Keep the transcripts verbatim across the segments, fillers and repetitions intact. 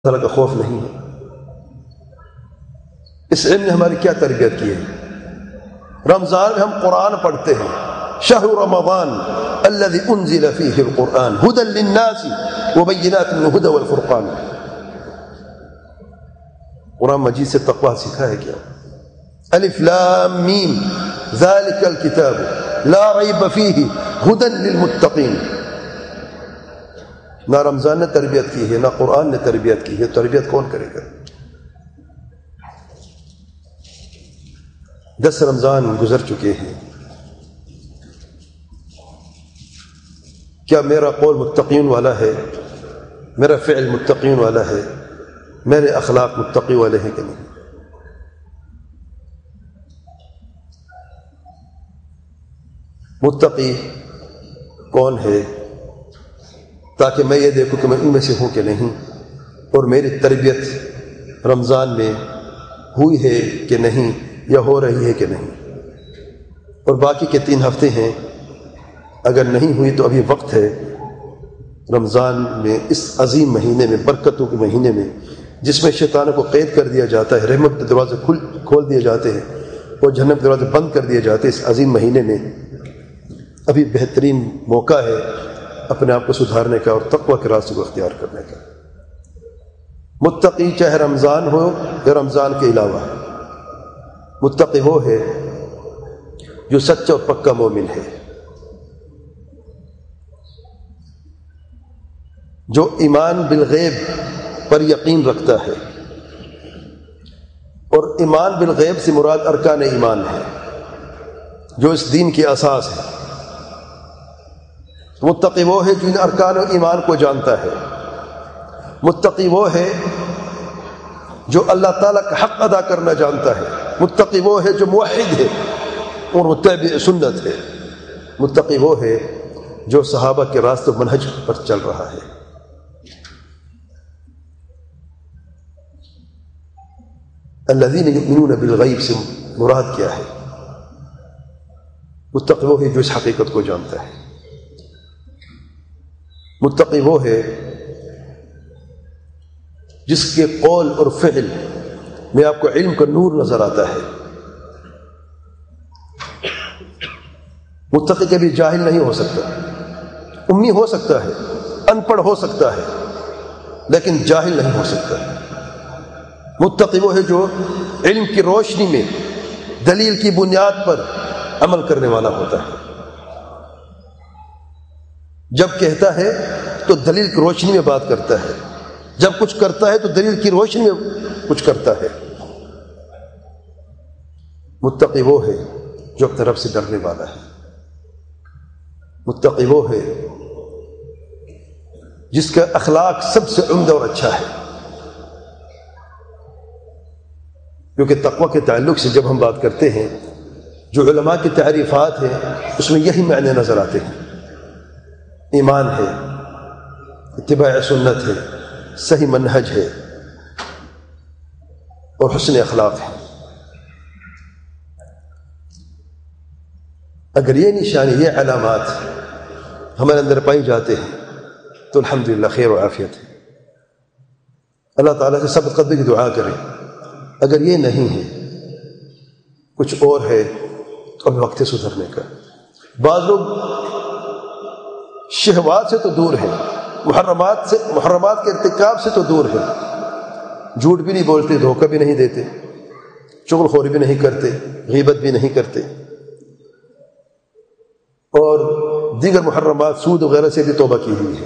تعالیٰ کا خوف نہیں ہے۔ اس علم نے ہماری کیا تربیت کی ہے؟ رمضان میں ہم قرآن پڑھتے ہیں، شہر رمضان الذي انزل فيه القرآن هدى للناس وبينات من الهدى والفرقان۔ قرآن مجید سے تقوی سکھا ہے کیا؟ الف لام میم ذلك الكتاب لا ریب فیہ ہدى للمتقین۔ نہ رمضان نے تربیت کی ہے، نہ قرآن نے تربیت کی ہے، تربیت کون کرے گا؟ دس رمضان گزر چکے ہیں، کیا میرا قول متقین والا ہے؟ میرا فعل متقین والا ہے؟ میرے اخلاق متقی والے ہیں کہ نہیں؟ متقی کون ہے تاکہ میں یہ دیکھوں کہ میں ان میں سے ہوں کہ نہیں، اور میری تربیت رمضان میں ہوئی ہے کہ نہیں یا ہو رہی ہے کہ نہیں۔ اور باقی کے تین ہفتے ہیں، اگر نہیں ہوئی تو ابھی وقت ہے رمضان میں، اس عظیم مہینے میں، برکتوں کے مہینے میں، جس میں شیطانوں کو قید کر دیا جاتا ہے، رحمت کے دروازے کھل کھول دیے جاتے ہیں اور جہنم کے دروازے بند کر دیے جاتے ہیں۔ اس عظیم مہینے میں ابھی بہترین موقع ہے اپنے آپ کو سدھارنے کا اور تقوی کے راستے کو اختیار کرنے کا۔ متقی چاہے رمضان ہو یا رمضان کے علاوہ، متقی وہ ہے جو سچا اور پکا مومن ہے، جو ایمان بالغیب پر یقین رکھتا ہے، اور ایمان بالغیب سے مراد ارکان ایمان ہے جو اس دین کی اساس ہے۔ متقی وہ ہے جو ان ارکان ایمان کو جانتا ہے، متقی وہ ہے جو اللہ تعالیٰ کا حق ادا کرنا جانتا ہے، متقی وہ ہے جو موحد ہے اور متبع سنت ہے، متقی وہ ہے جو صحابہ کے راستے منہج پر چل رہا ہے۔ الذین یؤمنون بالغیب سے مراد کیا ہے؟ متقی وہ ہے جو اس حقیقت کو جانتا ہے، متقی وہ ہے جس کے قول اور فعل میں آپ کو علم کا نور نظر آتا ہے۔ متقی کبھی جاہل نہیں ہو سکتا، امی ہو سکتا ہے، ان پڑھ ہو سکتا ہے، لیکن جاہل نہیں ہو سکتا۔ متقی وہ ہے جو علم کی روشنی میں دلیل کی بنیاد پر عمل کرنے والا ہوتا ہے، جب کہتا ہے تو دلیل کی روشنی میں بات کرتا ہے، جب کچھ کرتا ہے تو دلیل کی روشنی میں کچھ کرتا ہے۔ متقی وہ ہے جو اپنے رب سے ڈرنے والا ہے، متقی وہ ہے جس کا اخلاق سب سے عمدہ اور اچھا ہے، کیونکہ تقوی کے تعلق سے جب ہم بات کرتے ہیں جو علماء کی تعریفات ہیں اس میں یہی معنی نظر آتے ہیں۔ ایمان ہے، اتباع سنت ہے، صحیح منہج ہے اور حسن اخلاق ہے۔ اگر یہ نشانی، یہ علامات ہمارے اندر پائی جاتے ہیں تو الحمدللہ خیر و عافیت ہے، اللہ تعالیٰ سے سبقت قدر کی دعا کریں۔ اگر یہ نہیں ہے، کچھ اور ہے، تو اب وقت ہے سدھرنے کا۔ بعض لوگ شہوات سے تو دور ہیں، محرمات سے محرمات کے ارتکاب سے تو دور ہیں، جھوٹ بھی نہیں بولتے، دھوکہ بھی نہیں دیتے، چغل خوری بھی نہیں کرتے، غیبت بھی نہیں کرتے، اور دیگر محرمات سود وغیرہ سے بھی توبہ کی ہوئی ہے۔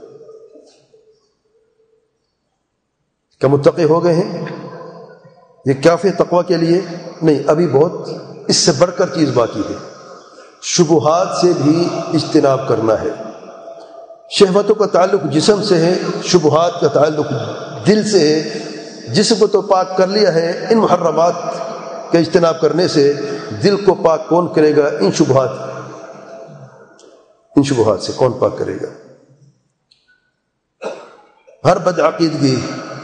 کیا متقی ہو گئے ہیں؟ یہ کافی تقوی کے لیے نہیں، ابھی بہت اس سے بڑھ کر چیز باقی ہے۔ شبہات سے بھی اجتناب کرنا ہے۔ شہوتوں کا تعلق جسم سے ہے، شبہات کا تعلق دل سے ہے۔ جسم کو تو پاک کر لیا ہے، ان محرمات کا اجتناب کرنے سے دل کو پاک کون کرے گا؟ ان شبہات ان شبہات سے کون پاک کرے گا؟ ہر بدعقیدگی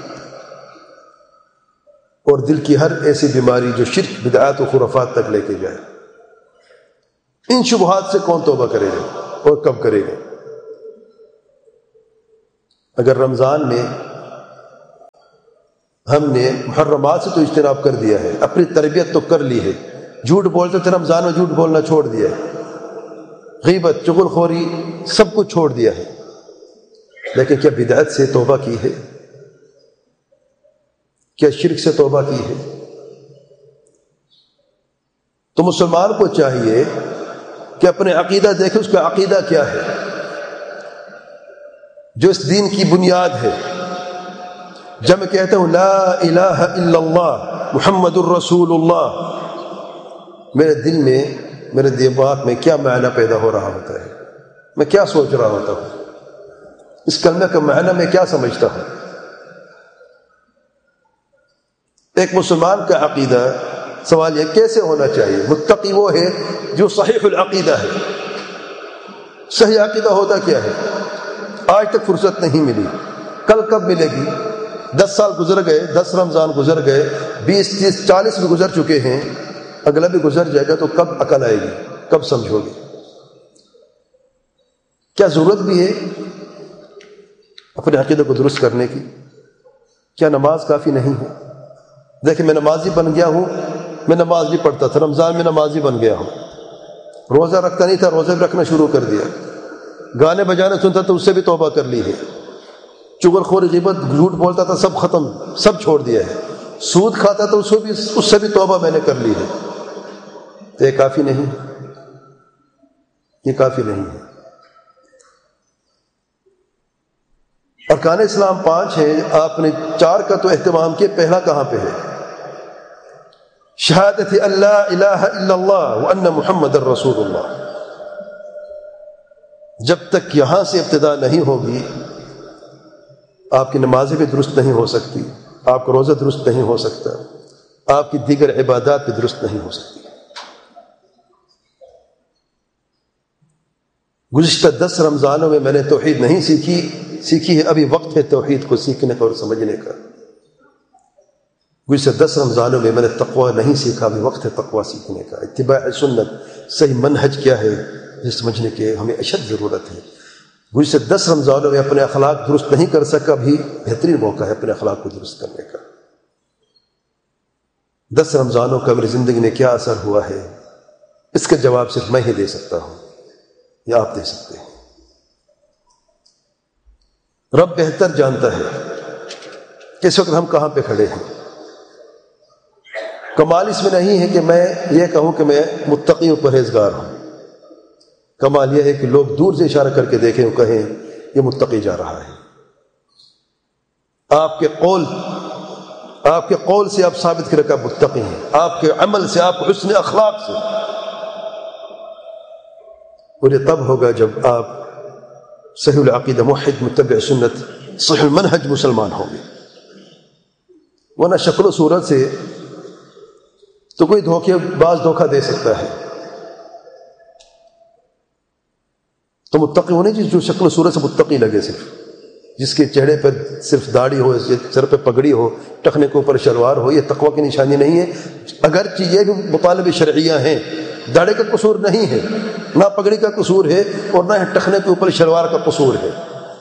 اور دل کی ہر ایسی بیماری جو شرک، بدعات و خرافات تک لے کے جائے، ان شبہات سے کون توبہ کرے گا اور کب کرے گا؟ اگر رمضان میں ہم نے محرمات سے تو اجتناب کر دیا ہے، اپنی تربیت تو کر لی ہے، جھوٹ بولتے تھے رمضان میں جھوٹ بولنا چھوڑ دیا ہے، غیبت چغل خوری سب کچھ چھوڑ دیا ہے، لیکن کیا بدعت سے توبہ کی ہے؟ کیا شرک سے توبہ کی ہے؟ تو مسلمان کو چاہیے کہ اپنے عقیدہ دیکھے اس کا عقیدہ کیا ہے جو اس دین کی بنیاد ہے۔ جب میں کہتا ہوں لا الہ الا اللہ محمد الرسول اللہ، میرے دل میں، میرے دماغ میں کیا معنی پیدا ہو رہا ہوتا ہے، میں کیا سوچ رہا ہوتا ہوں، اس کلمہ کا معنی میں کیا سمجھتا ہوں۔ ایک مسلمان کا عقیدہ، سوال یہ کیسے ہونا چاہیے؟ متقی وہ ہے جو صحیح العقیدہ ہے۔ صحیح عقیدہ ہوتا کیا ہے؟ آج تک فرصت نہیں ملی، کل کب ملے گی؟ دس سال گزر گئے، دس رمضان گزر گئے، بیس تیس چالیس بھی گزر چکے ہیں، اگلا بھی گزر جائے گا، تو کب عقل آئے گی؟ کب سمجھو گے؟ کیا ضرورت بھی ہے اپنے عقیدے کو درست کرنے کی؟ کیا نماز کافی نہیں ہے؟ دیکھیں میں نمازی بن گیا ہوں، میں نماز بھی پڑھتا تھا، رمضان میں نمازی بن گیا ہوں، روزہ رکھتا نہیں تھا، روزہ بھی رکھنا شروع کر دیا، گانے بجانے سنتا تو اس سے بھی توبہ کر لی ہے، چغل خوری غیبت جھوٹ بولتا تھا سب ختم، سب چھوڑ دیا ہے، سود کھاتا تھا اس سے بھی اس سے بھی توبہ میں نے کر لی ہے۔ تو یہ کافی نہیں، یہ کافی نہیں ہے۔ ارکان اسلام پانچ ہیں، آپ نے چار کا تو اہتمام کیا، پہلا کہاں پہ ہے؟ شہادت اللہ الہ الا اللہ وان محمد الرسول اللہ۔ جب تک یہاں سے ابتدا نہیں ہوگی آپ کی نمازیں بھی درست نہیں ہو سکتی، آپ کا روزہ درست نہیں ہو سکتا، آپ کی دیگر عبادات بھی درست نہیں ہو سکتی۔ گزشتہ دس رمضانوں میں میں نے توحید نہیں سیکھی سیکھی ہے، ابھی وقت ہے توحید کو سیکھنے کا اور سمجھنے کا۔ گزشتہ دس رمضانوں میں میں نے تقوی نہیں سیکھا، ابھی وقت ہے تقوی سیکھنے کا۔ اتباع سنت، صحیح منہج کیا ہے یہ سمجھنے کے ہمیں اشد ضرورت ہے۔ گزشتہ دس رمضانوں میں اپنے اخلاق درست نہیں کر سکا، بھی بہترین موقع ہے اپنے اخلاق کو درست کرنے کا۔ دس رمضانوں کا میری زندگی میں کیا اثر ہوا ہے، اس کا جواب صرف میں ہی دے سکتا ہوں یا آپ دے سکتے ہیں۔ رب بہتر جانتا ہے کہ اس وقت ہم کہاں پہ کھڑے ہیں۔ کمال اس میں نہیں ہے کہ میں یہ کہوں کہ میں متقی و پرہیزگار ہوں، کمال یہ ہے کہ لوگ دور سے اشارہ کر کے دیکھیں اور کہیں یہ متقی جا رہا ہے۔ آپ کے قول آپ کے قول سے آپ ثابت کریں کہ آپ متقی ہیں، آپ کے عمل سے، آپ کے حسن اخلاق سے، اور یہ تب ہوگا جب آپ صحیح العقیدہ موحد متبع سنت صحیح المنہج مسلمان ہوں گے۔ ورنہ شکل و صورت سے تو کوئی دھوکے باز دھوکہ دے سکتا ہے۔ تو متقی ہونے چاہیے جو شکل و صورت سے متقی لگے، صرف جس کے چہرے پر صرف داڑھی ہو، سر پہ پگڑی ہو، ٹخنے کے اوپر شلوار ہو، یہ تقوی کی نشانی نہیں ہے۔ اگرچہ یہ بھی مطالب شرعیہ ہیں، داڑھی کا قصور نہیں ہے، نہ پگڑی کا قصور ہے، اور نہ ٹخنے کے اوپر شلوار کا قصور ہے۔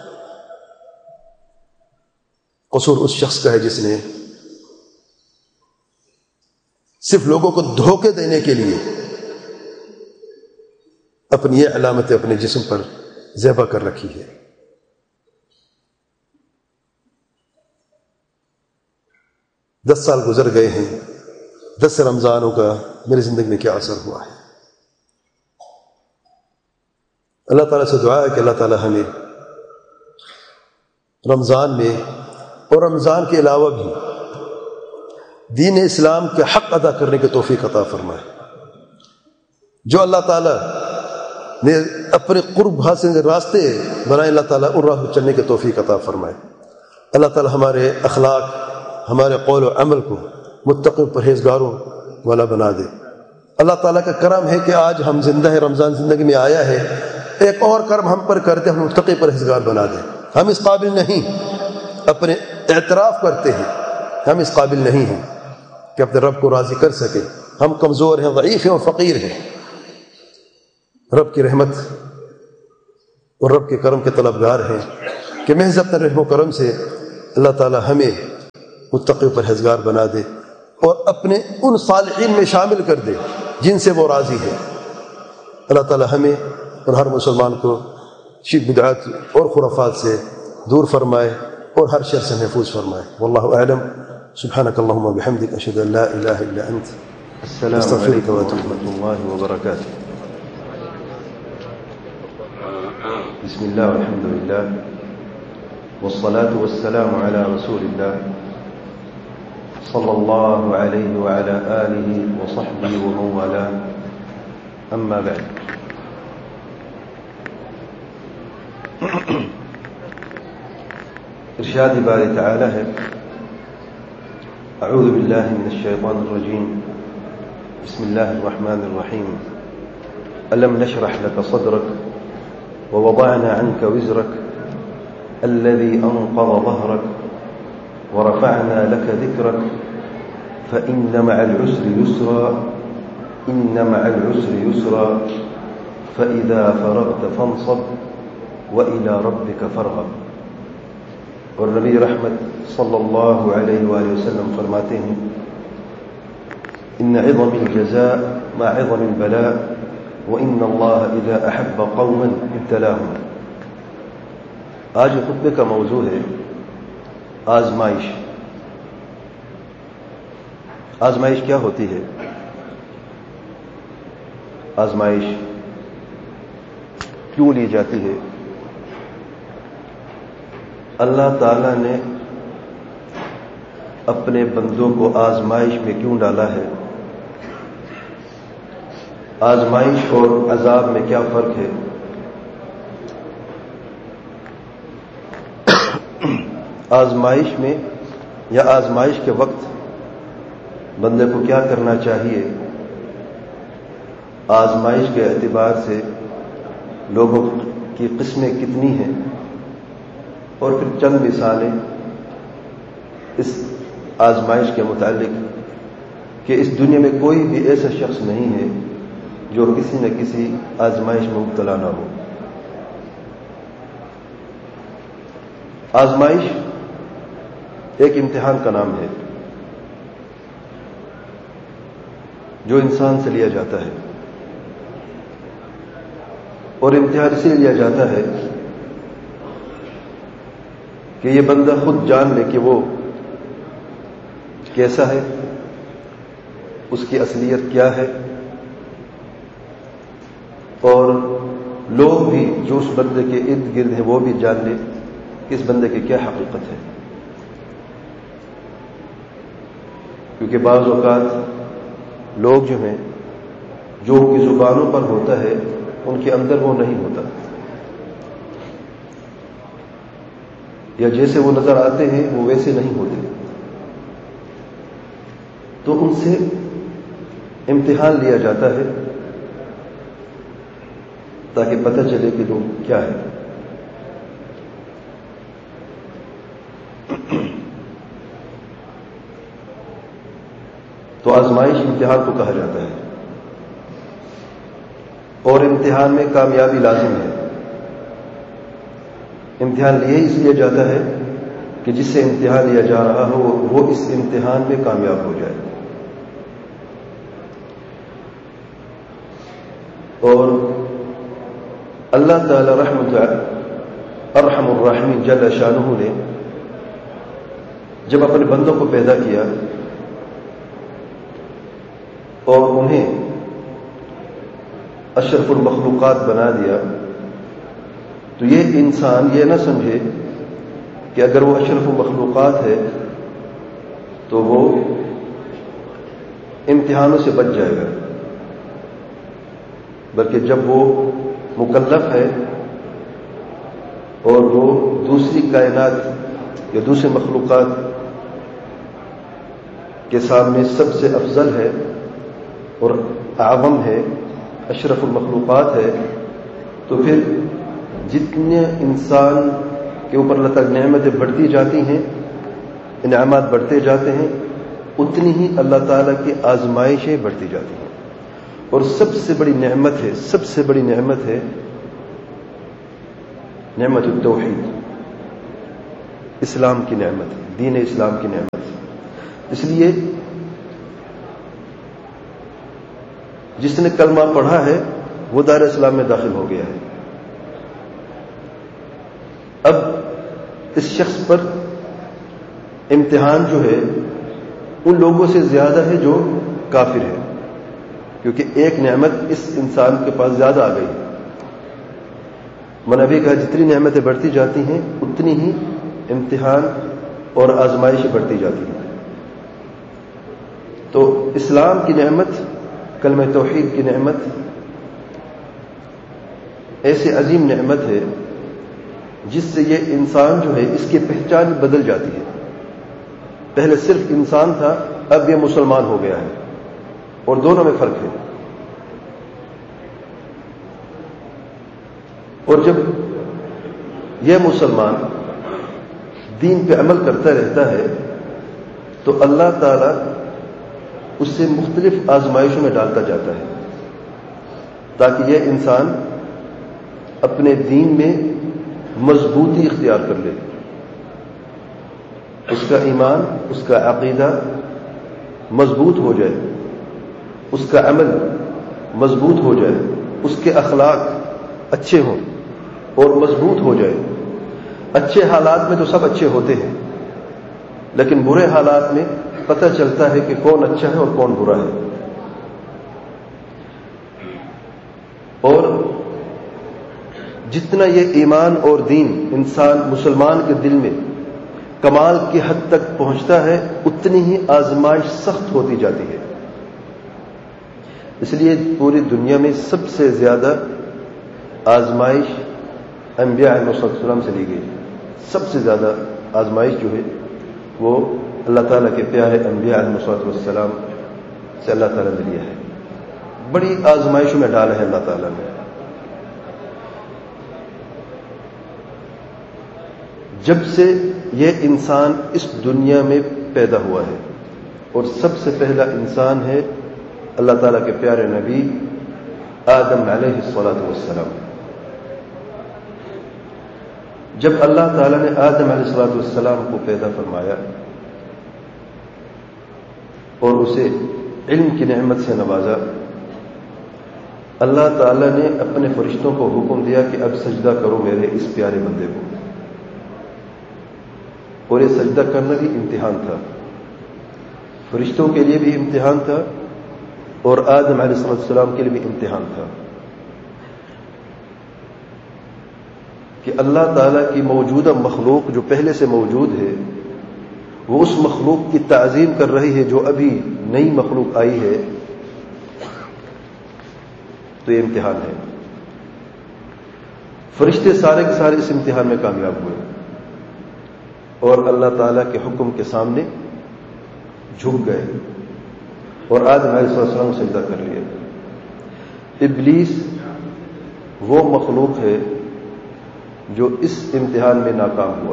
قصور اس شخص کا ہے جس نے صرف لوگوں کو دھوکے دینے کے لیے اپنی یہ علامتیں اپنے جسم پر ذبح کر رکھی ہے۔ دس سال گزر گئے ہیں، دس رمضانوں کا میری زندگی میں کیا اثر ہوا ہے؟ اللہ تعالیٰ سے دعا ہے کہ اللہ تعالیٰ ہمیں رمضان میں اور رمضان کے علاوہ بھی دین اسلام کے حق ادا کرنے کی توفیق عطا فرمائے۔ جو اللہ تعالیٰ نے اپنے قرب حاصل کے راستے بنائے، اللہ تعالیٰ ان راہ پر چلنے کی توفیق عطا فرمائے۔ اللہ تعالیٰ ہمارے اخلاق، ہمارے قول و عمل کو متقی پرہیزگاروں والا بنا دے۔ اللہ تعالیٰ کا کرم ہے کہ آج ہم زندہ ہیں، رمضان زندگی میں آیا ہے، ایک اور کرم ہم پر کرتے، ہم متقی پرہیزگار بنا دے۔ ہم اس قابل نہیں، اپنے اعتراف کرتے ہیں ہم اس قابل نہیں ہیں کہ اپنے رب کو راضی کر سکیں، ہم کمزور ہیں، ضعیف ہیں اور فقیر ہیں۔ رب کی رحمت اور رب کے کرم کے طلبگار ہیں کہ محض اپنے رحم و کرم سے اللہ تعالی ہمیں متقی و پرہیزگار بنا دے اور اپنے ان صالحین میں شامل کر دے جن سے وہ راضی ہے۔ اللہ تعالی ہمیں اور ہر مسلمان کو شرک بدعات اور خرافات سے دور فرمائے اور ہر شر سے محفوظ فرمائے۔ واللہ اعلم۔ سبحانک اللہم و بحمدک، اشہد ان لا الہ الا انت، السلام علیکم ورحمۃ اللہ وبرکاتہ۔ بسم اللہ والحمد للہ والصلاة والسلام على رسول اللہ صلی اللہ علیہ وعلى آلہ وصحبہ ومن والاه، اما بعد۔ ارشاد باری تعالی ہے، اعوذ باللہ من الشیطان الرجیم، بسم اللہ الرحمن الرحیم، الم نشرح لك صدرك ووضعنا عنك وزرك الذي انقض ظهرك ورفعنا لك ذكرك فإن مع العسر يسرا إن مع العسر يسرا فإذا فرغت فانصب وإلى ربك فارغب۔ اور نبی رحمت صلی اللہ علیہ وآلہ وسلم فرماتے ہیں، ان عظم الجزاء مع عظم البلاء وإن اللہ اذا احب قوما ابتلاهم۔ آج خطبے کا موضوع ہے آزمائش۔ آزمائش کیا ہوتی ہے؟ آزمائش کیوں لی جاتی ہے؟ اللہ تعالیٰ نے اپنے بندوں کو آزمائش میں کیوں ڈالا ہے؟ آزمائش اور عذاب میں کیا فرق ہے؟ آزمائش میں یا آزمائش کے وقت بندے کو کیا کرنا چاہیے؟ آزمائش کے اعتبار سے لوگوں کی قسمیں کتنی ہیں، اور پھر چند مثالیں اس آزمائش کے متعلق کہ اس دنیا میں کوئی بھی ایسا شخص نہیں ہے جو کسی نہ کسی آزمائش میں مبتلا نہ ہو۔ آزمائش ایک امتحان کا نام ہے جو انسان سے لیا جاتا ہے، اور امتحان اس لیے لیا جاتا ہے کہ یہ بندہ خود جان لے کہ وہ کیسا ہے، اس کی اصلیت کیا ہے، اور لوگ بھی جو اس بندے کے ارد گرد ہیں وہ بھی جان لے کہ اس بندے کی کیا حقیقت ہے۔ کیونکہ بعض اوقات لوگ جو ہیں جو ان کی زبانوں پر ہوتا ہے ان کے اندر وہ نہیں ہوتا، یا جیسے وہ نظر آتے ہیں وہ ویسے نہیں ہوتے، تو ان سے امتحان لیا جاتا ہے تاکہ پتہ چلے کہ لوگ کیا ہے۔ تو آزمائش امتحان کو کہا جاتا ہے، اور امتحان میں کامیابی لازم ہے۔ امتحان لیے اس لیے جاتا ہے کہ جس سے امتحان لیا جا رہا ہو وہ اس امتحان میں کامیاب ہو جائے۔ اور اللہ تعالی رحمت ارحم الراحمین جل شانہ نے جب اپنے بندوں کو پیدا کیا اور انہیں اشرف المخلوقات بنا دیا، تو یہ انسان یہ نہ سمجھے کہ اگر وہ اشرف المخلوقات ہے تو وہ امتحانوں سے بچ جائے گا، بلکہ جب وہ مکلف ہے اور وہ دوسری کائنات یا دوسرے مخلوقات کے سامنے سب سے افضل ہے اور اعظم ہے، اشرف المخلوقات ہے، تو پھر جتنے انسان کے اوپر اللہ تعالی نعمتیں بڑھتی جاتی ہیں، انعامات بڑھتے جاتے ہیں، اتنی ہی اللہ تعالیٰ کی آزمائشیں بڑھتی جاتی ہیں۔ اور سب سے بڑی نعمت ہے سب سے بڑی نعمت ہے نعمت التوحید، اسلام کی نعمت، دین اسلام کی نعمت۔ اس لیے جس نے کلمہ پڑھا ہے وہ دار اسلام میں داخل ہو گیا ہے. اب اس شخص پر امتحان جو ہے ان لوگوں سے زیادہ ہے جو کافر ہے، کیونکہ ایک نعمت اس انسان کے پاس زیادہ آ گئی ہے. میں نے ابھی کہا جتنی نعمتیں بڑھتی جاتی ہیں اتنی ہی امتحان اور آزمائش بڑھتی جاتی ہیں. تو اسلام کی نعمت، کلمہ توحید کی نعمت ایسی عظیم نعمت ہے جس سے یہ انسان جو ہے اس کی پہچان بدل جاتی ہے. پہلے صرف انسان تھا، اب یہ مسلمان ہو گیا ہے، اور دونوں میں فرق ہے. اور جب یہ مسلمان دین پہ عمل کرتا رہتا ہے تو اللہ تعالی اس سے مختلف آزمائشوں میں ڈالتا جاتا ہے تاکہ یہ انسان اپنے دین میں مضبوطی اختیار کر لے، اس کا ایمان، اس کا عقیدہ مضبوط ہو جائے، اس کا عمل مضبوط ہو جائے، اس کے اخلاق اچھے ہوں اور مضبوط ہو جائے. اچھے حالات میں تو سب اچھے ہوتے ہیں، لیکن برے حالات میں پتہ چلتا ہے کہ کون اچھا ہے اور کون برا ہے. اور جتنا یہ ایمان اور دین انسان مسلمان کے دل میں کمال کی حد تک پہنچتا ہے اتنی ہی آزمائش سخت ہوتی جاتی ہے. اس لیے پوری دنیا میں سب سے زیادہ آزمائش انبیاء علیہ السلام سے لی گئی. سب سے زیادہ آزمائش جو ہے وہ اللہ تعالیٰ کے پیارے انبیاء علیہ السلام سے اللہ تعالیٰ نے لیا ہے. بڑی آزمائشوں میں ڈالا ہے اللہ تعالیٰ نے. جب سے یہ انسان اس دنیا میں پیدا ہوا ہے، اور سب سے پہلا انسان ہے اللہ تعالیٰ کے پیارے نبی آدم علیہ الصلوۃ والسلام. جب اللہ تعالیٰ نے آدم علیہ الصلوۃ والسلام کو پیدا فرمایا اور اسے علم کی نعمت سے نوازا، اللہ تعالیٰ نے اپنے فرشتوں کو حکم دیا کہ اب سجدہ کرو میرے اس پیارے بندے کو. اور یہ سجدہ کرنا بھی امتحان تھا، فرشتوں کے لیے بھی امتحان تھا اور آدم علیہ السلام کے لیے بھی امتحان تھا کہ اللہ تعالیٰ کی موجودہ مخلوق جو پہلے سے موجود ہے وہ اس مخلوق کی تعظیم کر رہی ہے جو ابھی نئی مخلوق آئی ہے، تو یہ امتحان ہے. فرشتے سارے کے سارے اس امتحان میں کامیاب ہوئے اور اللہ تعالیٰ کے حکم کے سامنے جھک گئے اور آدم علیہ السلام کو سجدہ کر لیا. ابلیس وہ مخلوق ہے جو اس امتحان میں ناکام ہوا.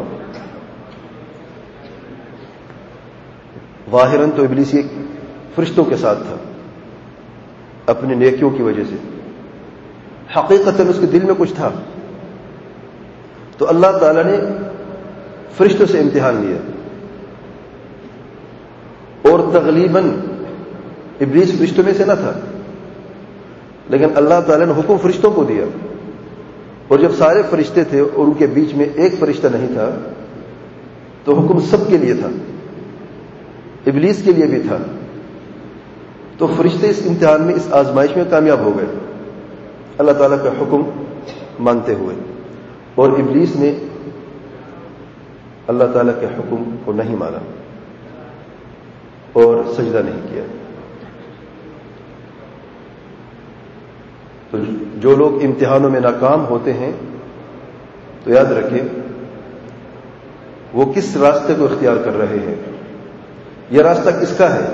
ظاہراً تو ابلیس یہ فرشتوں کے ساتھ تھا اپنی نیکیوں کی وجہ سے، حقیقتاً اس کے دل میں کچھ تھا. تو اللہ تعالیٰ نے فرشتوں سے امتحان لیا اور تغلیباً ابلیس فرشتوں میں سے نہ تھا، لیکن اللہ تعالیٰ نے حکم فرشتوں کو دیا. اور جب سارے فرشتے تھے اور ان کے بیچ میں ایک فرشتہ نہیں تھا تو حکم سب کے لیے تھا، ابلیس کے لیے بھی تھا. تو فرشتے اس امتحان میں، اس آزمائش میں کامیاب ہو گئے اللہ تعالیٰ کا حکم مانتے ہوئے، اور ابلیس نے اللہ تعالیٰ کے حکم کو نہیں مانا اور سجدہ نہیں کیا. تو جو لوگ امتحانوں میں ناکام ہوتے ہیں تو یاد رکھیں وہ کس راستے کو اختیار کر رہے ہیں، یہ راستہ کس کا ہے.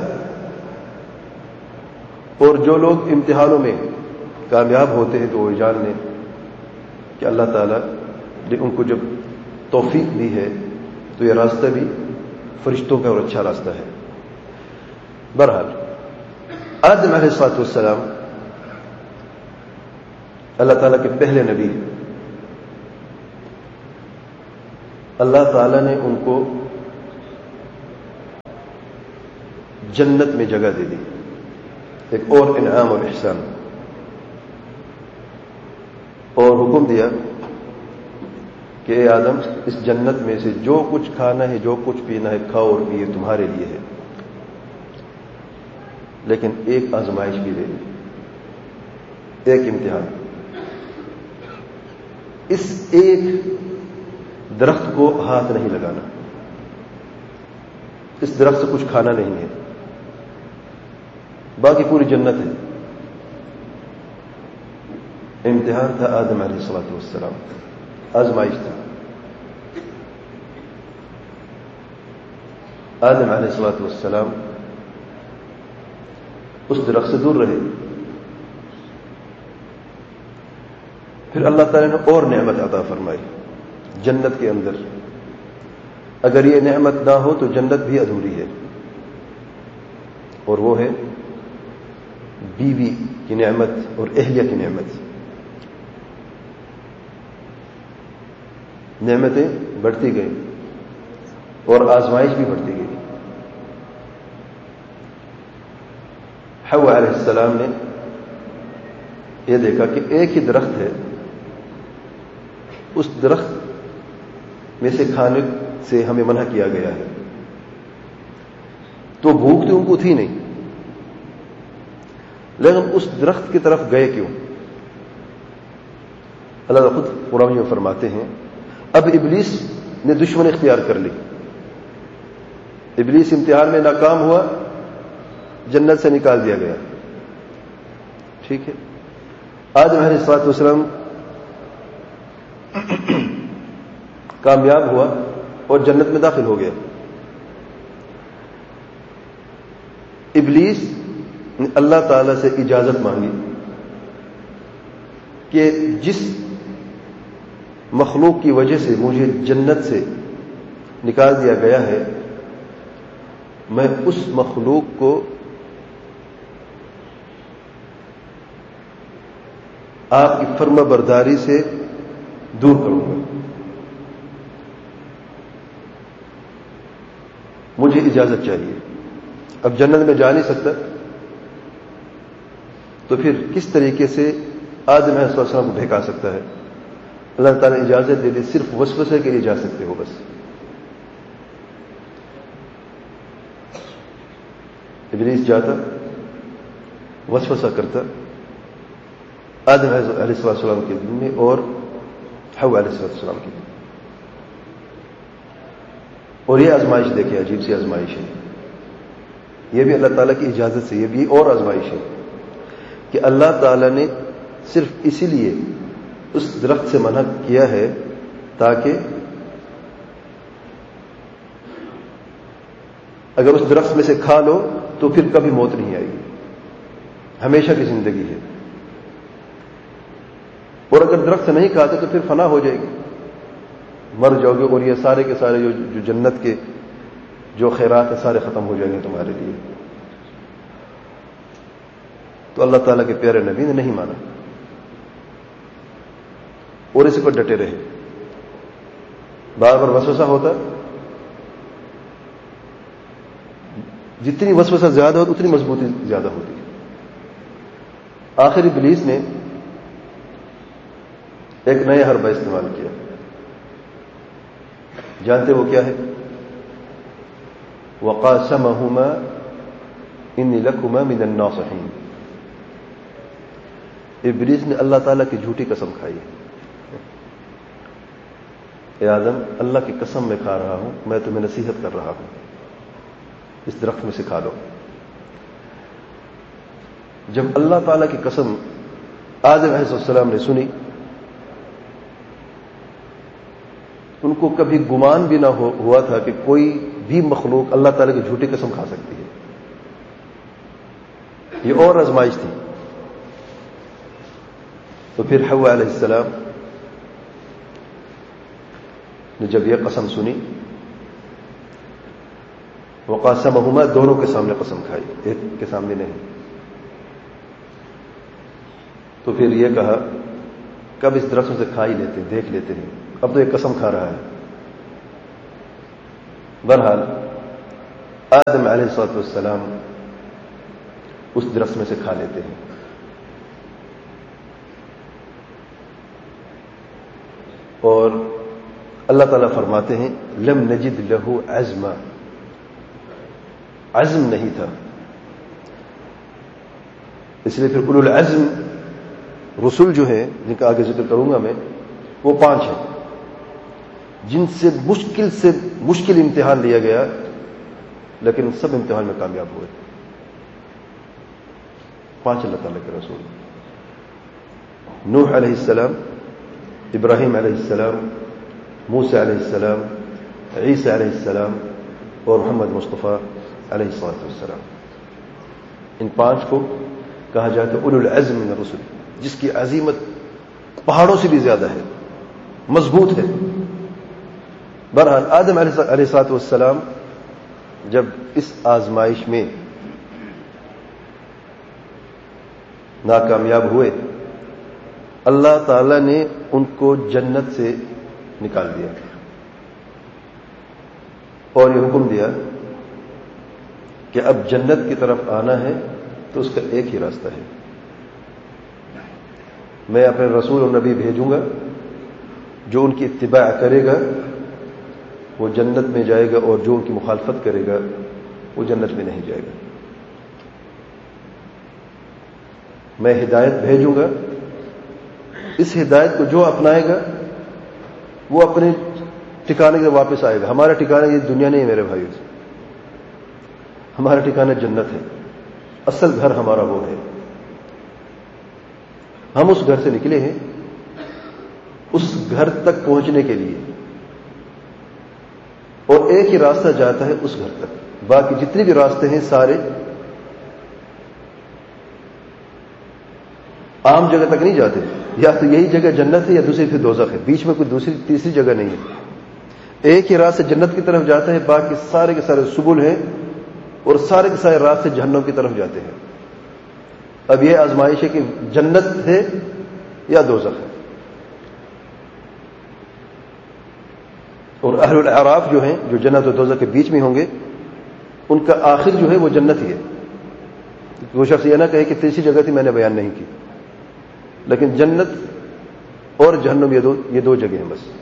اور جو لوگ امتحانوں میں کامیاب ہوتے ہیں تو وہ جان لیں کہ اللہ تعالیٰ نے ان کو جب توفیق دی ہے تو یہ راستہ بھی فرشتوں کا اور اچھا راستہ ہے. بہرحال آدم علیہ الصلوۃ والسلام اللہ تعالیٰ کے پہلے نبی، اللہ تعالیٰ نے ان کو جنت میں جگہ دے دی، ایک اور انعام اور احسان، اور حکم دیا کہ اے آدم اس جنت میں سے جو کچھ کھانا ہے جو کچھ پینا ہے کھاؤ اور پیے، تمہارے لیے ہے، لیکن ایک آزمائش بھی دے دی، ایک امتحان، اس ایک درخت کو ہاتھ نہیں لگانا، اس درخت سے کچھ کھانا نہیں ہے، باقی پوری جنت ہے۔ امتحان تھا آدم علیہ الصلوۃ والسلام، آزمائش تھا۔ آدم علیہ الصلوۃ والسلام اس درخت سے دور رہے، پھر اللہ تعالیٰ نے اور نعمت عطا فرمائی جنت کے اندر۔ اگر یہ نعمت نہ ہو تو جنت بھی ادھوری ہے، اور وہ ہے بیوی کی نعمت اور اہلیہ کی نعمت۔ نعمتیں بڑھتی گئیں اور آزمائش بھی بڑھتی گئی۔ حوا علیہ السلام نے یہ دیکھا کہ ایک ہی درخت ہے، اس درخت میں سے کھانے سے ہمیں منع کیا گیا ہے، تو بھوک تو ان کو تھی نہیں، لیکن اس درخت کی طرف گئے کیوں؟ اللہ تعالیٰ خود قرآن میں فرماتے ہیں اب ابلیس نے دشمن اختیار کر لی، ابلیس امتحان میں ناکام ہوا، جنت سے نکال دیا گیا، ٹھیک ہے۔ آدم علیہ الصلوۃ والسلام کامیاب ہوا اور جنت میں داخل ہو گیا۔ ابلیس نے اللہ تعالی سے اجازت مانگی کہ جس مخلوق کی وجہ سے مجھے جنت سے نکال دیا گیا ہے، میں اس مخلوق کو آپ کی فرما برداری سے دور کروں گا، مجھے اجازت چاہیے۔ اب جنت میں جا نہیں سکتا، تو پھر کس طریقے سے آدم علیہ السلام کو بہکا سکتا ہے؟ اللہ تعالیٰ نے اجازت دے دی، صرف وسوسے کے لیے جا سکتے ہو بس۔ ابلیس جاتا، وسوسہ کرتا آدم علیہ السلام کے دل میں اور حوا علیہ السلام کے دل میں، اور یہ آزمائش دیکھیں، عجیب سی آزمائش ہے، یہ بھی اللہ تعالیٰ کی اجازت سے، یہ بھی اور آزمائش ہے کہ اللہ تعالیٰ نے صرف اسی لیے اس درخت سے منع کیا ہے تاکہ اگر اس درخت میں سے کھا لو تو پھر کبھی موت نہیں آئے گی، ہمیشہ کی زندگی ہے، اور اگر درخت سے نہیں کھاتے تو پھر فنا ہو جائے گی، مر جاؤ گے، اور یہ سارے کے سارے جو, جو جنت کے جو خیرات ہیں سارے ختم ہو جائیں گے تمہارے لیے۔ تو اللہ تعالیٰ کے پیارے نبی نے نہیں مانا اور اسی پر ڈٹے رہے، بار بار وسوسہ ہوتا، جتنی وسوسہ زیادہ ہوتی اتنی مضبوطی زیادہ ہوتی۔ آخر ابلیس نے ایک نیا حربہ استعمال کیا، جانتے وہ کیا ہے؟ وَقَاسَمَهُمَا إِنِّي لَكُمَا مِنَ النَّاصِحِينَ۔ ابلیس نے اللہ تعالیٰ کی جھوٹی قسم کھائی، اے آدم اللہ کی قسم میں کھا رہا ہوں، میں تمہیں نصیحت کر رہا ہوں، اس درخت میں سے کھا لو۔ جب اللہ تعالیٰ کی قسم آدم علیہ السلام نے سنی، ان کو کبھی گمان بھی نہ ہوا تھا کہ کوئی بھی مخلوق اللہ تعالیٰ کی جھوٹی قسم کھا سکتی ہے، یہ اور آزمائش تھی۔ تو پھر حوا علیہ السلام نے جب یہ قسم سنی، وقاسمہما، دونوں کے سامنے قسم کھائی، ایک کے سامنے نہیں، تو پھر یہ کہا کب اس درخت سے کھا ہی لیتے ہیں، دیکھ لیتے ہیں، اب تو یہ قسم کھا رہا ہے۔ بہرحال آدم علیہ السلام اس درخت میں سے کھا لیتے ہیں. اور اللہ تعالیٰ فرماتے ہیں لم نجد لہو عزما، عزم نہیں تھا. اس لیے پھر اولو العزم رسول جو ہیں جن کا آگے ذکر کروں گا میں، وہ پانچ ہیں جن سے مشکل سے مشکل امتحان لیا گیا، لیکن سب امتحان میں کامیاب ہوئے. پانچ اللہ تعالیٰ کے رسول: نوح علیہ السلام، ابراہیم علیہ السلام، موسیٰ علیہ السلام، عیسیٰ علیہ السلام اور محمد مصطفیٰ علیہ السلام. ان پانچ کو کہا جاتا ہے اولو العزم من الرسل، جس کی عظیمت پہاڑوں سے بھی زیادہ ہے، مضبوط ہے. بہرحال آدم علیہ السلام جب اس آزمائش میں ناکامیاب ہوئے، اللہ تعالی نے ان کو جنت سے نکال دیا اور یہ حکم دیا کہ اب جنت کی طرف آنا ہے تو اس کا ایک ہی راستہ ہے. میں اپنے رسول اور نبی بھیجوں گا، جو ان کی اتباع کرے گا وہ جنت میں جائے گا، اور جو ان کی مخالفت کرے گا وہ جنت میں نہیں جائے گا. میں ہدایت بھیجوں گا، اس ہدایت کو جو اپنائے گا وہ اپنے ٹھکانے کے واپس آئے گا. ہمارا ٹھکانہ یہ دنیا نہیں ہے میرے بھائیو، ہمارا ٹھکانہ جنت ہے. اصل گھر ہمارا وہ ہے. ہم اس گھر سے نکلے ہیں اس گھر تک پہنچنے کے لیے، اور ایک ہی راستہ جاتا ہے اس گھر تک. باقی جتنے بھی راستے ہیں سارے عام جگہ تک نہیں جاتے. یا تو یہی جگہ جنت ہے یا دوسری پھر دوزخ ہے، بیچ میں کوئی دوسری تیسری جگہ نہیں ہے. ایک ہی راستے جنت کی طرف جاتا ہے، باقی سارے کے سارے سبل ہیں اور سارے کے سارے راستے جہنم کی طرف جاتے ہیں. اب یہ آزمائش ہے کہ جنت ہے یا دوزخ ہے. اور اہل الاعراف جو ہیں، جو جنت اور دوزخ کے بیچ میں ہوں گے، ان کا آخر جو ہے وہ جنت ہی ہے. وہ شخص یہ نہ کہے کہ تیسری جگہ تھی میں نے بیان نہیں کی، لیکن جنت اور جہنم یہ دو یہ دو جگہ ہیں بس.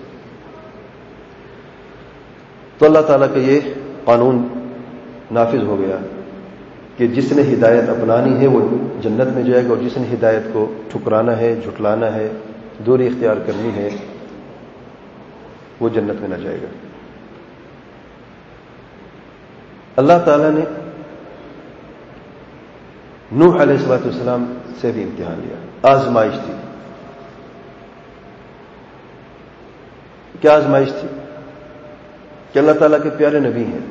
تو اللہ تعالیٰ کا یہ قانون نافذ ہو گیا کہ جس نے ہدایت اپنانی ہے وہ جنت میں جائے گا، اور جس نے ہدایت کو ٹھکرانا ہے، جھٹلانا ہے، دوری اختیار کرنی ہے، وہ جنت میں نہ جائے گا. اللہ تعالیٰ نے نوح علیہ الصلوۃ والسلام سے بھی امتحان لیا، آزمائش تھی. کیا آزمائش تھی؟ کہ اللہ تعالیٰ کے پیارے نبی ہیں،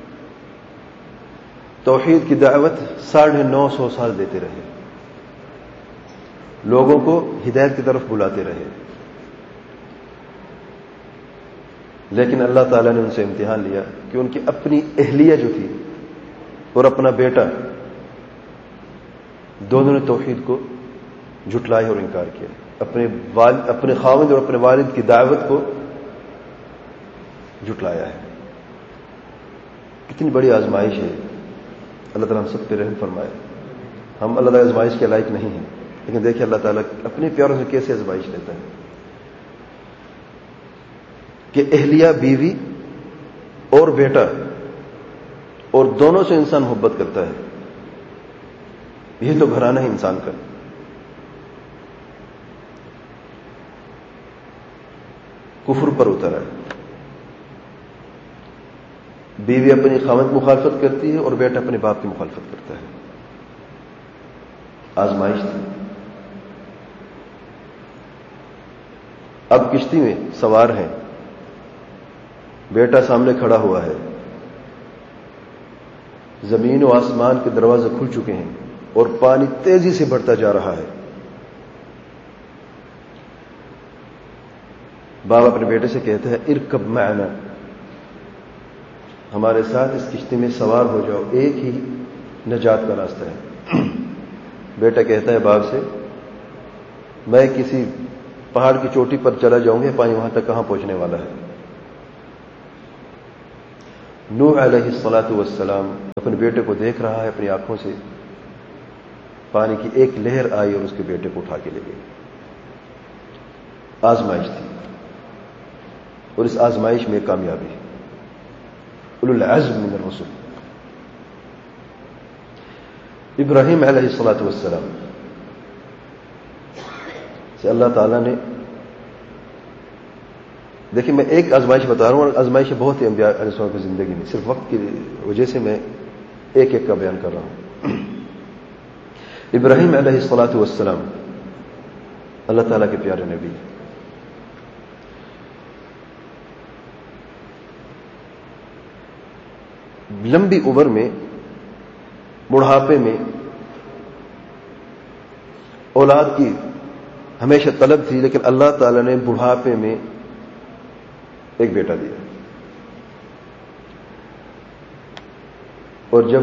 توحید کی دعوت ساڑھے نو سو سال دیتے رہے، لوگوں کو ہدایت کی طرف بلاتے رہے، لیکن اللہ تعالیٰ نے ان سے امتحان لیا کہ ان کی اپنی اہلیہ جو تھی اور اپنا بیٹا، دونوں نے توحید کو جھٹلایا اور انکار کیا. اپنے والد اپنے خاوند اور اپنے والد کی دعوت کو جھٹلایا ہے. کتنی بڑی آزمائش ہے. اللہ تعالیٰ ہم سب پہ رحم فرمائے. ہم اللہ تعالیٰ آزمائش کے لائق نہیں ہیں، لیکن دیکھیں اللہ تعالیٰ اپنے پیاروں سے کیسے آزمائش لیتا ہے کہ اہلیہ، بیوی اور بیٹا، اور دونوں سے انسان محبت کرتا ہے. یہ تو گھرانہ ہے انسان کا. کفر پر اترا ہے. بیوی اپنی خاوند کی مخالفت کرتی ہے اور بیٹا اپنے باپ کی مخالفت کرتا ہے. آزمائش تھی. اب کشتی میں سوار ہیں، بیٹا سامنے کھڑا ہوا ہے، زمین و آسمان کے دروازے کھل چکے ہیں اور پانی تیزی سے بڑھتا جا رہا ہے. باپ اپنے بیٹے سے کہتا ہے ارکب معنا، ہمارے ساتھ اس کشتی میں سوار ہو جاؤ، ایک ہی نجات کا راستہ ہے. بیٹا کہتا ہے باپ سے میں کسی پہاڑ کی چوٹی پر چلا جاؤں گا، پانی وہاں تک کہاں پہنچنے والا ہے. نوح علیہ الصلاۃ والسلام اپنے بیٹے کو دیکھ رہا ہے اپنی آنکھوں سے، پانی کی ایک لہر آئی اور اس کے بیٹے کو اٹھا کے لے گئی۔ آزمائش تھی، اور اس آزمائش میں کامیابی ہے۔ اولو العزم من الرسل ابراہیم علیہ الصلاۃ والسلام سے اللہ تعالیٰ نے، دیکھیں میں ایک آزمائش بتا رہا ہوں، اور آزمائشیں بہت ہی انبیاء علیہ السلام کی زندگی میں، صرف وقت کی وجہ سے میں ایک ایک کا بیان کر رہا ہوں۔ ابراہیم علیہ الصلاۃ والسلام اللہ تعالیٰ کے پیارے نبی، لمبی عمر میں، بڑھاپے میں اولاد کی ہمیشہ طلب تھی، لیکن اللہ تعالیٰ نے بڑھاپے میں ایک بیٹا دیا، اور جب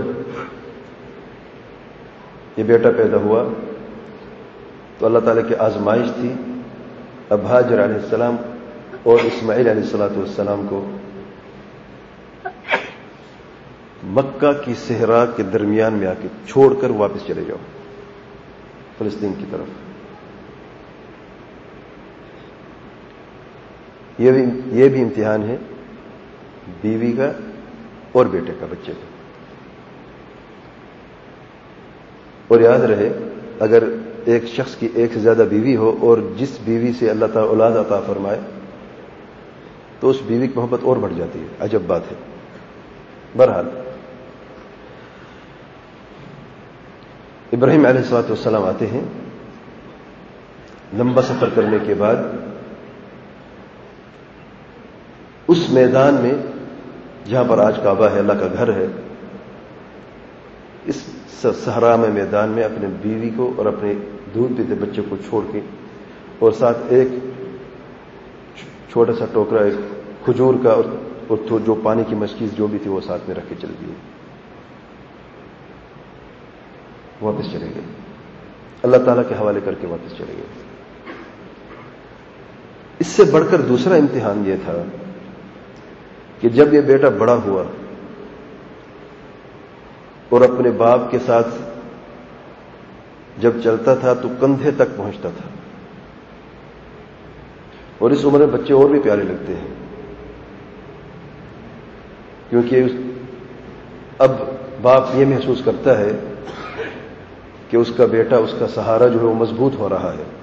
یہ بیٹا پیدا ہوا تو اللہ تعالیٰ کی آزمائش تھی۔ اب ہاجر علیہ السلام اور اسماعیل علیہ الصلاۃ والسلام کو مکہ کی صحرا کے درمیان میں آ کے چھوڑ کر واپس چلے جاؤ فلسطین کی طرف۔ یہ بھی یہ بھی امتحان ہے بیوی کا اور بیٹے کا، بچے کا۔ اور یاد رہے، اگر ایک شخص کی ایک سے زیادہ بیوی ہو اور جس بیوی سے اللہ تعالیٰ اولاد عطا فرمائے تو اس بیوی کی محبت اور بڑھ جاتی ہے، عجب بات ہے۔ بہرحال ابراہیم علیہ الصلوۃ والسلام آتے ہیں، لمبا سفر کرنے کے بعد اس میدان میں جہاں پر آج کعبہ ہے، اللہ کا گھر ہے، اس صحرا میں میدان میں اپنے بیوی کو اور اپنے دودھ پیتے بچے کو چھوڑ کے، اور ساتھ ایک چھوٹا سا ٹوکرا ایک کھجور کا اور جو پانی کی مشکیز جو بھی تھی وہ ساتھ میں رکھ کے چل دیے، واپس چلے گئے، اللہ تعالیٰ کے حوالے کر کے واپس چلے گئے۔ اس سے بڑھ کر دوسرا امتحان یہ تھا کہ جب یہ بیٹا بڑا ہوا اور اپنے باپ کے ساتھ جب چلتا تھا تو کندھے تک پہنچتا تھا، اور اس عمر میں بچے اور بھی پیارے لگتے ہیں، کیونکہ اب باپ یہ محسوس کرتا ہے کہ اس کا بیٹا، اس کا سہارا جو ہے وہ مضبوط ہو رہا ہے۔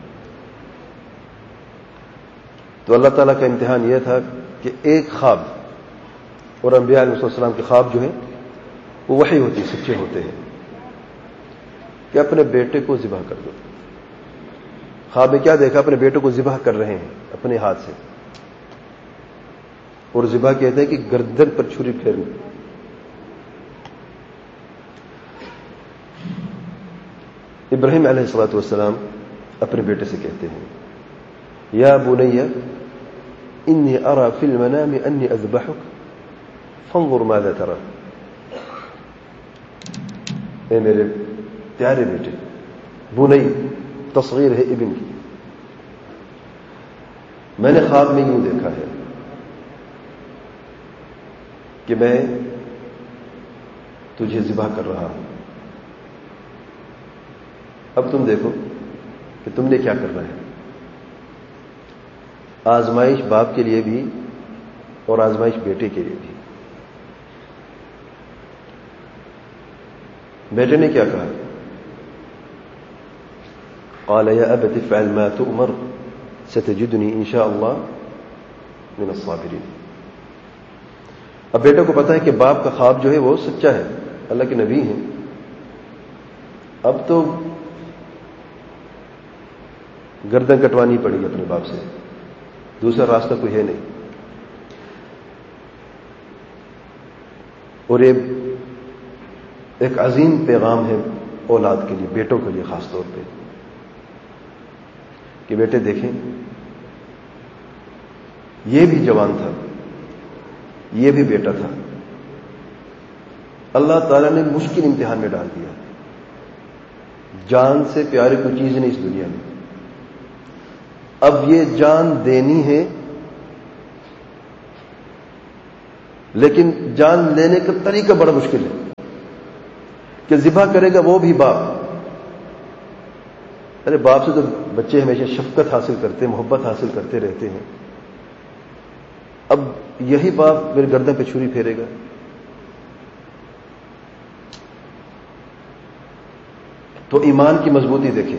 تو اللہ تعالیٰ کا امتحان یہ تھا کہ ایک خواب، اور انبیاء علیہ السلام کے خواب جو ہیں وہ وحی ہوتی، سچے ہوتے ہیں، کہ اپنے بیٹے کو ذبح کر دو۔ خواب میں کیا دیکھا؟ اپنے بیٹے کو ذبح کر رہے ہیں اپنے ہاتھ سے، اور ذبح کہتے ہیں کہ گردن پر چھری پھیرنا۔ ابراہیم علیہ الصلوۃ والسلام اپنے بیٹے سے کہتے ہیں، یا بنی انی ارى فی المنام انی اذبحک فانظر ماذا ترى۔ اے میرے پیارے بیٹے، بنی تصغیر ہے ابن کی، میں نے خواب میں یوں دیکھا ہے کہ میں تجھے ذبح کر رہا ہوں، اب تم دیکھو کہ تم نے کیا کرنا ہے۔ آزمائش باپ کے لیے بھی اور آزمائش بیٹے کے لیے بھی۔ بیٹے نے کیا کہا؟ قال یا ابت افعل ما تؤمر ستجدنی ان شاء اللہ من الصابرین۔ اب بیٹے کو پتا ہے کہ باپ کا خواب جو ہے وہ سچا ہے، اللہ کے نبی ہیں، اب تو گردن کٹوانی پڑے گی اپنے باپ سے، دوسرا راستہ کوئی ہے نہیں۔ اور یہ ایک عظیم پیغام ہے اولاد کے لیے، بیٹوں کے لیے خاص طور پہ، کہ بیٹے دیکھیں یہ بھی جوان تھا، یہ بھی بیٹا تھا، اللہ تعالیٰ نے مشکل امتحان میں ڈال دیا، جان سے پیاری کوئی چیز نہیں اس دنیا میں، اب یہ جان دینی ہے، لیکن جان لینے کا طریقہ بڑا مشکل ہے کہ ذبح کرے گا وہ بھی باپ. ارے باپ سے تو بچے ہمیشہ شفقت حاصل کرتے ہیں، محبت حاصل کرتے رہتے ہیں. اب یہی باپ میرے گردن پہ چھری پھیرے گا. تو ایمان کی مضبوطی دیکھیں.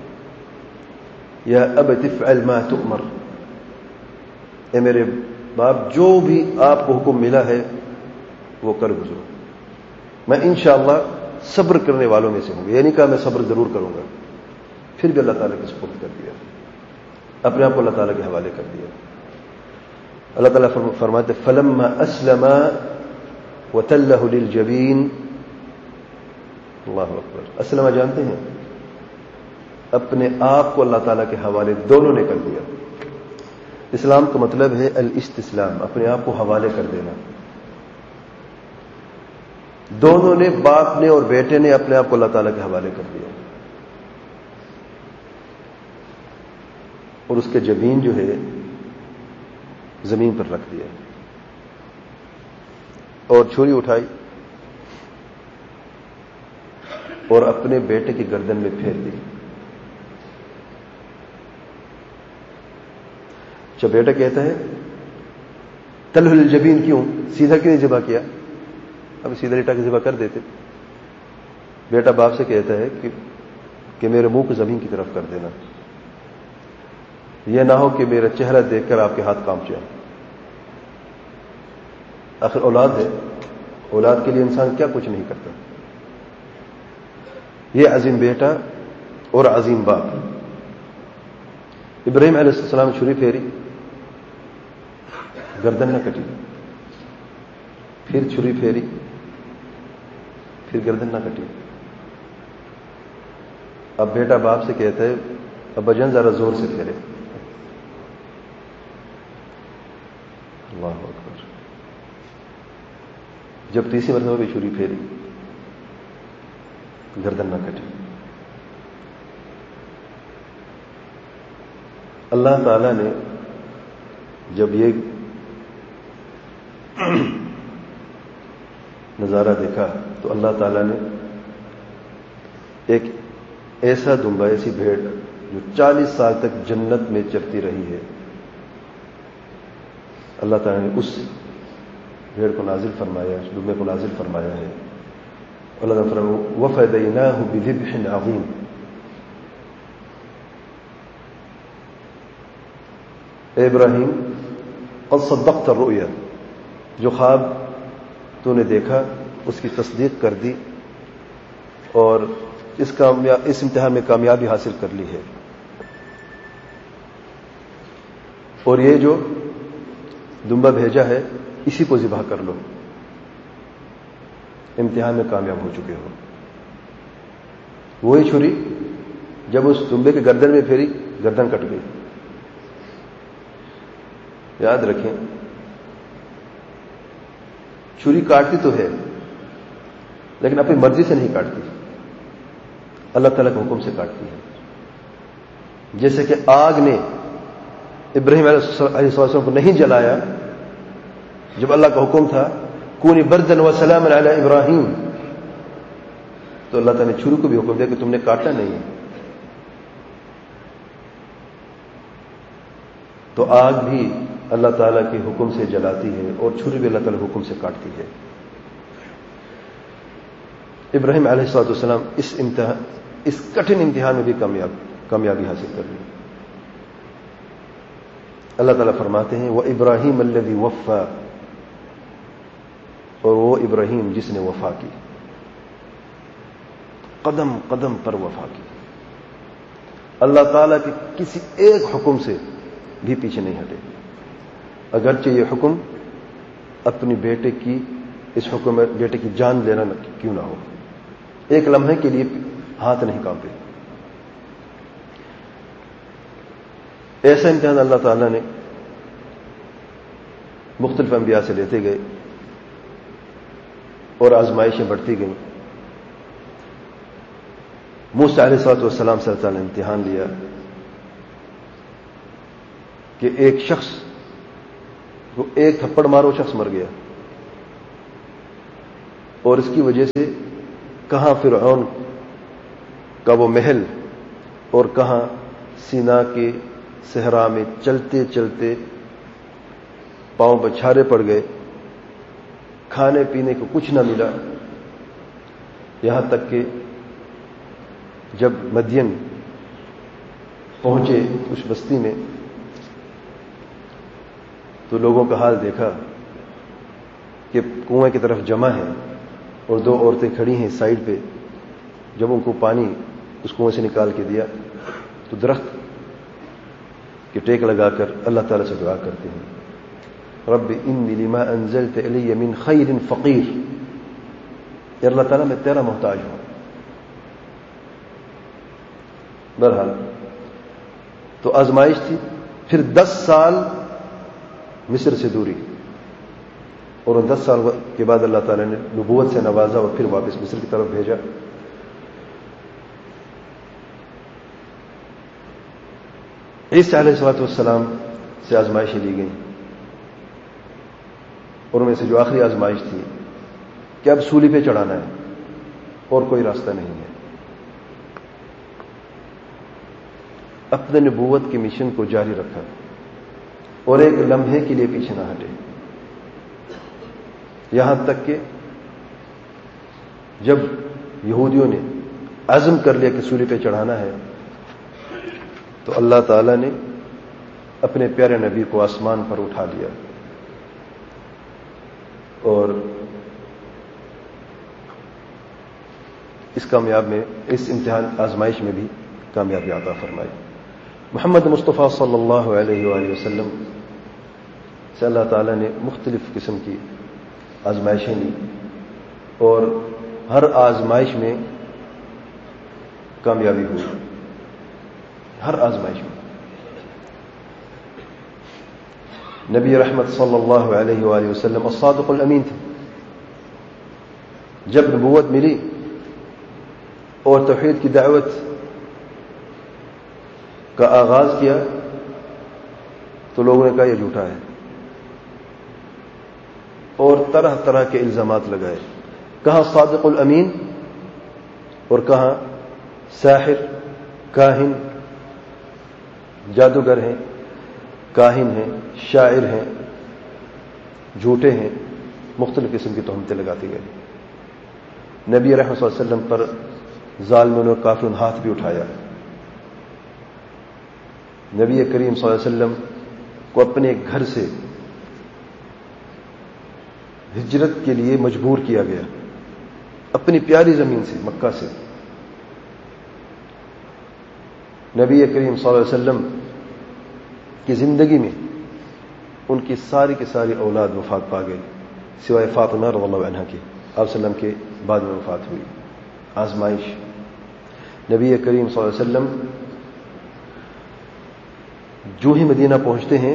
یا ابت افعل ما تؤمر، اے میرے باپ جو بھی آپ کو حکم ملا ہے وہ کر گزرو. میں انشاءاللہ صبر کرنے والوں میں سے ہوں گا. یہ نہیں کہا میں صبر ضرور کروں گا، پھر بھی اللہ تعالیٰ کے سپرد کر دیا، اپنے آپ کو اللہ تعالیٰ کے حوالے کر دیا. اللہ تعالیٰ فرماتے فلما اسلم وتلہ للجبین. اللہ اکبر. اسلم جانتے ہیں؟ اپنے آپ کو اللہ تعالیٰ کے حوالے دونوں نے کر دیا. اسلام کا مطلب ہے الاستسلام، اپنے آپ کو حوالے کر دینا. دونوں نے، باپ نے اور بیٹے نے اپنے آپ کو اللہ تعالیٰ کے حوالے کر دیا. اور اس کے جبین جو ہے زمین پر رکھ دیا اور چھری اٹھائی اور اپنے بیٹے کی گردن میں پھیر دی. جب بیٹا کہتا ہے تلہ الجبین، کیوں سیدھا کیوں نہیں ذبح کیا؟ اب سیدھا لٹا کے ذبح کر دیتے. بیٹا باپ سے کہتا ہے کہ کہ میرے منہ کو زمین کی طرف کر دینا، یہ نہ ہو کہ میرا چہرہ دیکھ کر آپ کے ہاتھ کانپ جائے. آخر اولاد ہے، اولاد کے لیے انسان کیا کچھ نہیں کرتا. یہ عظیم بیٹا اور عظیم باپ. ابراہیم علیہ السلام نے چھری پھیری، گردن نہ کٹی. پھر چھری پھیری، پھر گردن نہ کٹی. اب بیٹا باپ سے کہتا ہے ابا جان ذرا زور سے پھیرے. اللہ اکبر. جب تیسری مرتبہ بھی چھری پھیری، گردن نہ کٹی. اللہ تعالی نے جب یہ نظارہ دیکھا تو اللہ تعالی نے ایک ایسا دمبا، ایسی بھیڑ جو چالیس سال تک جنت میں چرتی رہی ہے، اللہ تعالی نے اس بھیڑ کو نازل فرمایا، اس دمبے کو نازل فرمایا ہے. اللہ تعالی فرمایا وَفَدَيْنَاهُ بِذِبْحٍ عَظِيمٍ. اے ابراہیم قد صدقت الرؤیا، جو خواب تو نے دیکھا اس کی تصدیق کر دی اور اس کامیاب اس امتحان میں کامیابی حاصل کر لی ہے. اور یہ جو دمبا بھیجا ہے اسی کو ذبح کر لو، امتحان میں کامیاب ہو چکے ہو. وہی چھری جب اس دمبے کے گردن میں پھیری، گردن کٹ گئی. یاد رکھیں چھری کاٹتی تو ہے لیکن اپنی مرضی سے نہیں کاٹتی، اللہ تعالیٰ کے حکم سے کاٹتی ہے. جیسے کہ آگ نے ابراہیم علیہ السلام کو نہیں جلایا جب اللہ کا حکم تھا کونی بردن و سلام علی ابراہیم، تو اللہ تعالیٰ نے چھری کو بھی حکم دیا کہ تم نے کاٹنا نہیں ہے. تو آگ بھی اللہ تعالیٰ کے حکم سے جلاتی ہے اور چھری بھی اللہ تعالیٰ کے حکم سے کاٹتی ہے. ابراہیم علیہ الصلوۃ والسلام اس امتحان اس کٹھن امتحان میں بھی کامیاب کامیابی حاصل کر لی. اللہ تعالیٰ فرماتے ہیں وہ ابراہیم الذی وفا، اور وہ ابراہیم جس نے وفا کی، قدم قدم پر وفا کی. اللہ تعالیٰ کے کسی ایک حکم سے بھی پیچھے نہیں ہٹے، اگرچہ یہ حکم اپنی بیٹے کی اس حکم میں بیٹے کی جان لینا کیوں نہ ہو. ایک لمحے کے لیے ہاتھ نہیں کانپے. ایسا امتحان اللہ تعالیٰ نے مختلف انبیاء سے لیتے گئے اور آزمائشیں بڑھتی گئیں. موسیٰ علیہ الصلوۃ والسلام سے اللہ تعالیٰ نے امتحان لیا کہ ایک شخص کو ایک تھپڑ مارو شخص مر گیا. اور اس کی وجہ سے کہاں فرعون کا وہ محل اور کہاں سینا کے صحرا میں چلتے چلتے پاؤں بچھارے پڑ گئے، کھانے پینے کو کچھ نہ ملا، یہاں تک کہ جب مدین پہنچے اس بستی میں تو لوگوں کا حال دیکھا کہ کنویں کی طرف جمع ہے اور دو عورتیں کھڑی ہیں سائڈ پہ. جب ان کو پانی اس کنویں سے نکال کے دیا تو درخت کے ٹیک لگا کر اللہ تعالیٰ سے دعا کرتے ہیں، رب انی لما انزلت الی من خیر فقیر، یا اللہ تعالیٰ میں تیرا محتاج ہوں. بہرحال تو آزمائش تھی. پھر دس سال مصر سے دوری، اور ان دس سال کے بعد اللہ تعالیٰ نے نبوت سے نوازا اور پھر واپس مصر کی طرف بھیجا. عیسیٰ علیہ الصلوۃ والسلام سے آزمائشیں لی گئیں، اور ان میں سے جو آخری آزمائش تھی کہ اب سولی پہ چڑھانا ہے اور کوئی راستہ نہیں ہے. اپنے نبوت کے مشن کو جاری رکھا اور ایک لمحے کے لیے پیچھے نہ ہٹے، یہاں تک کہ جب یہودیوں نے عزم کر لیا کہ سولی پہ چڑھانا ہے تو اللہ تعالیٰ نے اپنے پیارے نبی کو آسمان پر اٹھا لیا اور اس کامیاب میں اس امتحان آزمائش میں بھی کامیابی عطا فرمائی. محمد مصطفیٰ صلی اللہ علیہ وآلہ وسلم سے اللہ تعالیٰ نے مختلف قسم کی آزمائشیں لی اور ہر آزمائش میں کامیابی ہوئی، ہر آزمائش میں. نبی رحمت صلی اللہ علیہ وآلہ وسلم الصادق الامین تھے. جب نبوت ملی اور توحید کی دعوت کا آغاز کیا تو لوگوں نے کہا یہ جھوٹا ہے اور طرح طرح کے الزامات لگائے. کہاں صادق الامین اور کہاں ساحر، کاہن، جادوگر ہیں، کاہن ہیں، شاعر ہیں، جھوٹے ہیں، مختلف قسم کی تہمتیں لگاتی گئی. نبی رحمت صلی اللہ علیہ وسلم پر ظالموں نے کافروں نے ہاتھ بھی اٹھایا. نبی کریم صلی اللہ علیہ وسلم کو اپنے گھر سے ہجرت کے لیے مجبور کیا گیا، اپنی پیاری زمین سے، مکہ سے. نبی کریم صلی اللہ علیہ وسلم کی زندگی میں ان کی ساری کی ساری اولاد وفات پا گئی سوائے فاطمہ رضی اللہ عنہا کی. آپ صلی اللہ علیہ وسلم کے بعد میں وفات ہوئی. آزمائش. نبی کریم صلی اللہ علیہ وسلم جو ہی مدینہ پہنچتے ہیں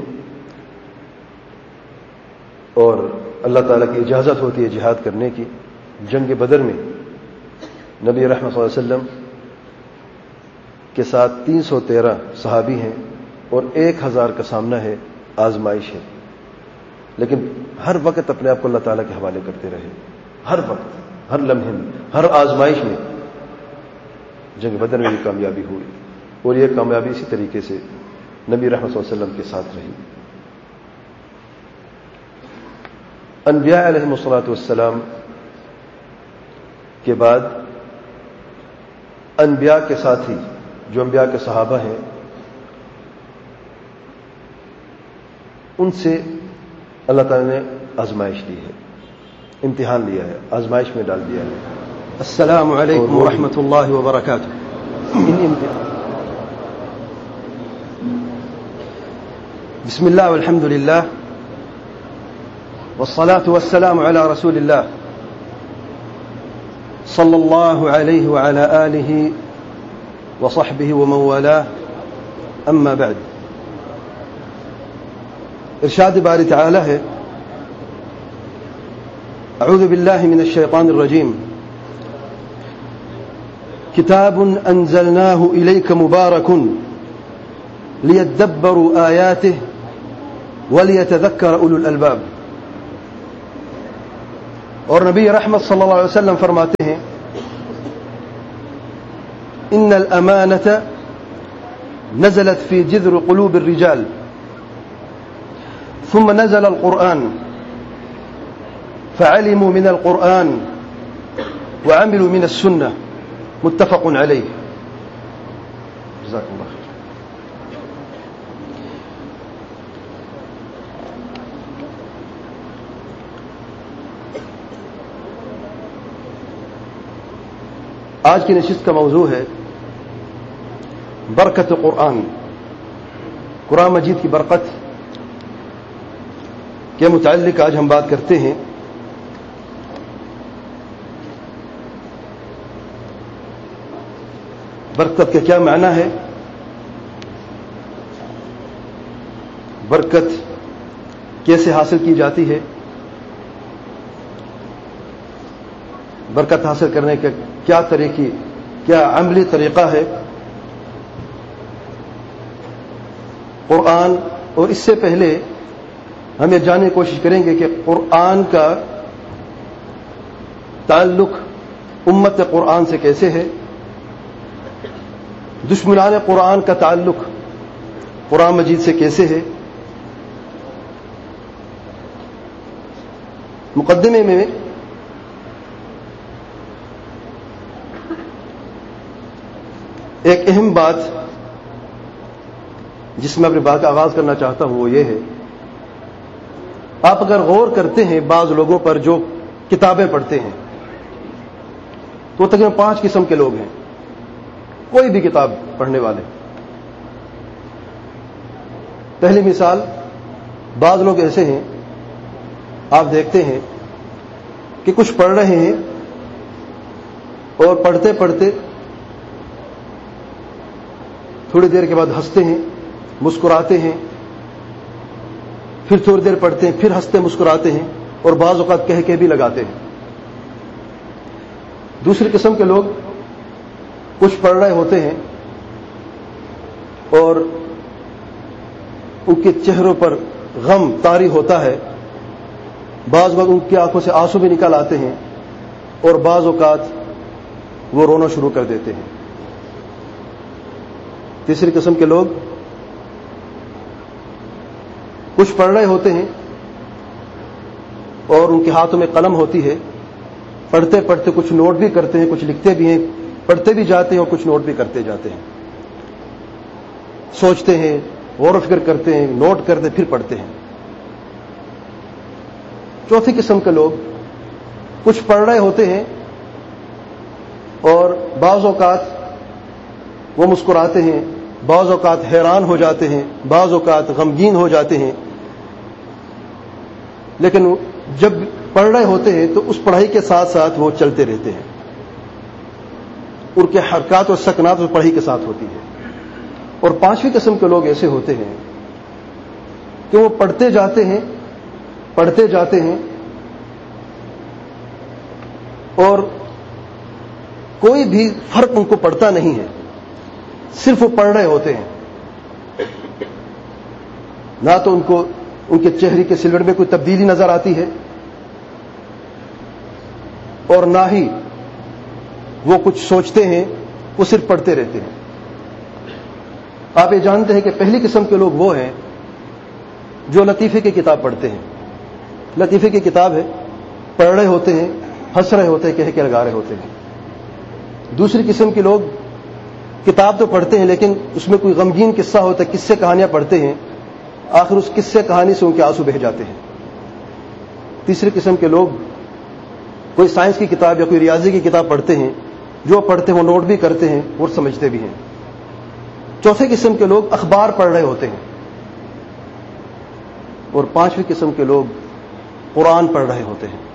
اور اللہ تعالیٰ کی اجازت ہوتی ہے جہاد کرنے کی، جنگ بدر میں نبی رحمت صلی اللہ علیہ وسلم کے ساتھ تین سو تیرہ صحابی ہیں اور ایک ہزار کا سامنا ہے. آزمائش ہے، لیکن ہر وقت اپنے آپ کو اللہ تعالیٰ کے حوالے کرتے رہے. ہر وقت، ہر لمحے میں، ہر آزمائش میں. جنگ بدر میں بھی کامیابی ہوئی اور یہ کامیابی اسی طریقے سے نبی رحمت صلی اللہ علیہ وسلم کے ساتھ رہی. انبیاء علیہ الصلوۃ والسلام کے بعد انبیاء کے ساتھی جو انبیاء کے صحابہ ہیں ان سے اللہ تعالیٰ نے آزمائش لی ہے، امتحان لیا ہے، آزمائش میں ڈال دیا ہے. السلام علیکم ورحمۃ اللہ وبرکاتہ. بسم اللہ والحمد للہ والصلاة والسلام على رسول اللہ صلی اللہ علیہ وعلى آلہ وصحبہ ومن والاه. اما بعد. ارشاد باری تعالی ہے اعوذ باللہ من الشیطان الرجیم کتاب انزلناہ الیک مبارک لیدبروا آیاته ولیتذکر اولو الالباب. اور نبی رحمت صلی اللہ علیہ وسلم فرماتے ہیں ان الامانۃ نزلت في جذر قلوب الرجال ثم نزل القرآن فعلموا من القرآن وعملوا من السنة متفق عليه جزاكم الله خير. آج کی نشست کا موضوع ہے برکت قرآن. قرآن مجید کی برکت کے متعلق آج ہم بات کرتے ہیں. برکت کا کیا معنی ہے؟ برکت کیسے حاصل کی جاتی ہے؟ برکت حاصل کرنے کا کیا طریقے کیا عملی طریقہ ہے؟ قرآن، اور اس سے پہلے ہم یہ جاننے کی کوشش کریں گے کہ قرآن کا تعلق امت قرآن سے کیسے ہے، دشمنان قرآن کا تعلق قرآن مجید سے کیسے ہے. مقدمے میں ایک اہم بات جس میں اپنی بات کا آغاز کرنا چاہتا ہوں وہ یہ ہے، آپ اگر غور کرتے ہیں بعض لوگوں پر جو کتابیں پڑھتے ہیں تو وہ تقریباً پانچ قسم کے لوگ ہیں. کوئی بھی کتاب پڑھنے والے. پہلی مثال، بعض لوگ ایسے ہیں آپ دیکھتے ہیں کہ کچھ پڑھ رہے ہیں اور پڑھتے پڑھتے تھوڑی دیر کے بعد ہنستے ہیں، مسکراتے ہیں، پھر تھوڑی دیر پڑھتے ہیں، پھر ہنستے مسکراتے ہیں، اور بعض اوقات کہہ کے بھی لگاتے ہیں. دوسری قسم کے لوگ کچھ پڑھ رہے ہوتے ہیں اور ان کے چہروں پر غم طاری ہوتا ہے، بعض اوقات ان کی آنکھوں سے آنسو بھی نکل آتے ہیں، اور بعض اوقات وہ رونا شروع کر دیتے ہیں. تیسری قسم کے لوگ کچھ پڑھ رہے ہوتے ہیں اور ان کے ہاتھوں میں قلم ہوتی ہے، پڑھتے پڑھتے کچھ نوٹ بھی کرتے ہیں، کچھ لکھتے بھی ہیں، پڑھتے بھی جاتے ہیں اور کچھ نوٹ بھی کرتے جاتے ہیں، سوچتے ہیں، غور و فکر کرتے ہیں، نوٹ کرتے پھر پڑھتے ہیں. چوتھی قسم کے لوگ کچھ پڑھ رہے ہوتے ہیں اور بعض اوقات وہ مسکراتے ہیں، بعض اوقات حیران ہو جاتے ہیں، بعض اوقات غمگین ہو جاتے ہیں، لیکن جب پڑھ رہے ہوتے ہیں تو اس پڑھائی کے ساتھ ساتھ وہ چلتے رہتے ہیں. ان کے حرکات اور سکنات اس پڑھائی کے ساتھ ہوتی ہے. اور پانچویں قسم کے لوگ ایسے ہوتے ہیں کہ وہ پڑھتے جاتے ہیں پڑھتے جاتے ہیں اور کوئی بھی فرق ان کو پڑتا نہیں ہے، صرف وہ پڑھ رہے ہوتے ہیں. نہ تو ان کو ان کے چہرے کے سلوٹ میں کوئی تبدیلی نظر آتی ہے اور نہ ہی وہ کچھ سوچتے ہیں، وہ صرف پڑھتے رہتے ہیں. آپ یہ جانتے ہیں کہ پہلی قسم کے لوگ وہ ہیں جو لطیفے کی کتاب پڑھتے ہیں. لطیفے کی کتاب ہے، پڑھ رہے ہوتے ہیں، ہنس رہے ہوتے ہیں، کہہ کے لگا رہے ہوتے ہیں. دوسری قسم کے لوگ کتاب تو پڑھتے ہیں لیکن اس میں کوئی غمگین قصہ ہوتا ہے، قصے کہانیاں پڑھتے ہیں، آخر اس قصے کہانی سے ان کے آنسو بہہ جاتے ہیں. تیسری قسم کے لوگ کوئی سائنس کی کتاب یا کوئی ریاضی کی کتاب پڑھتے ہیں، جو پڑھتے ہیں وہ نوٹ بھی کرتے ہیں اور سمجھتے بھی ہیں. چوتھے قسم کے لوگ اخبار پڑھ رہے ہوتے ہیں، اور پانچویں قسم کے لوگ قرآن پڑھ رہے ہوتے ہیں.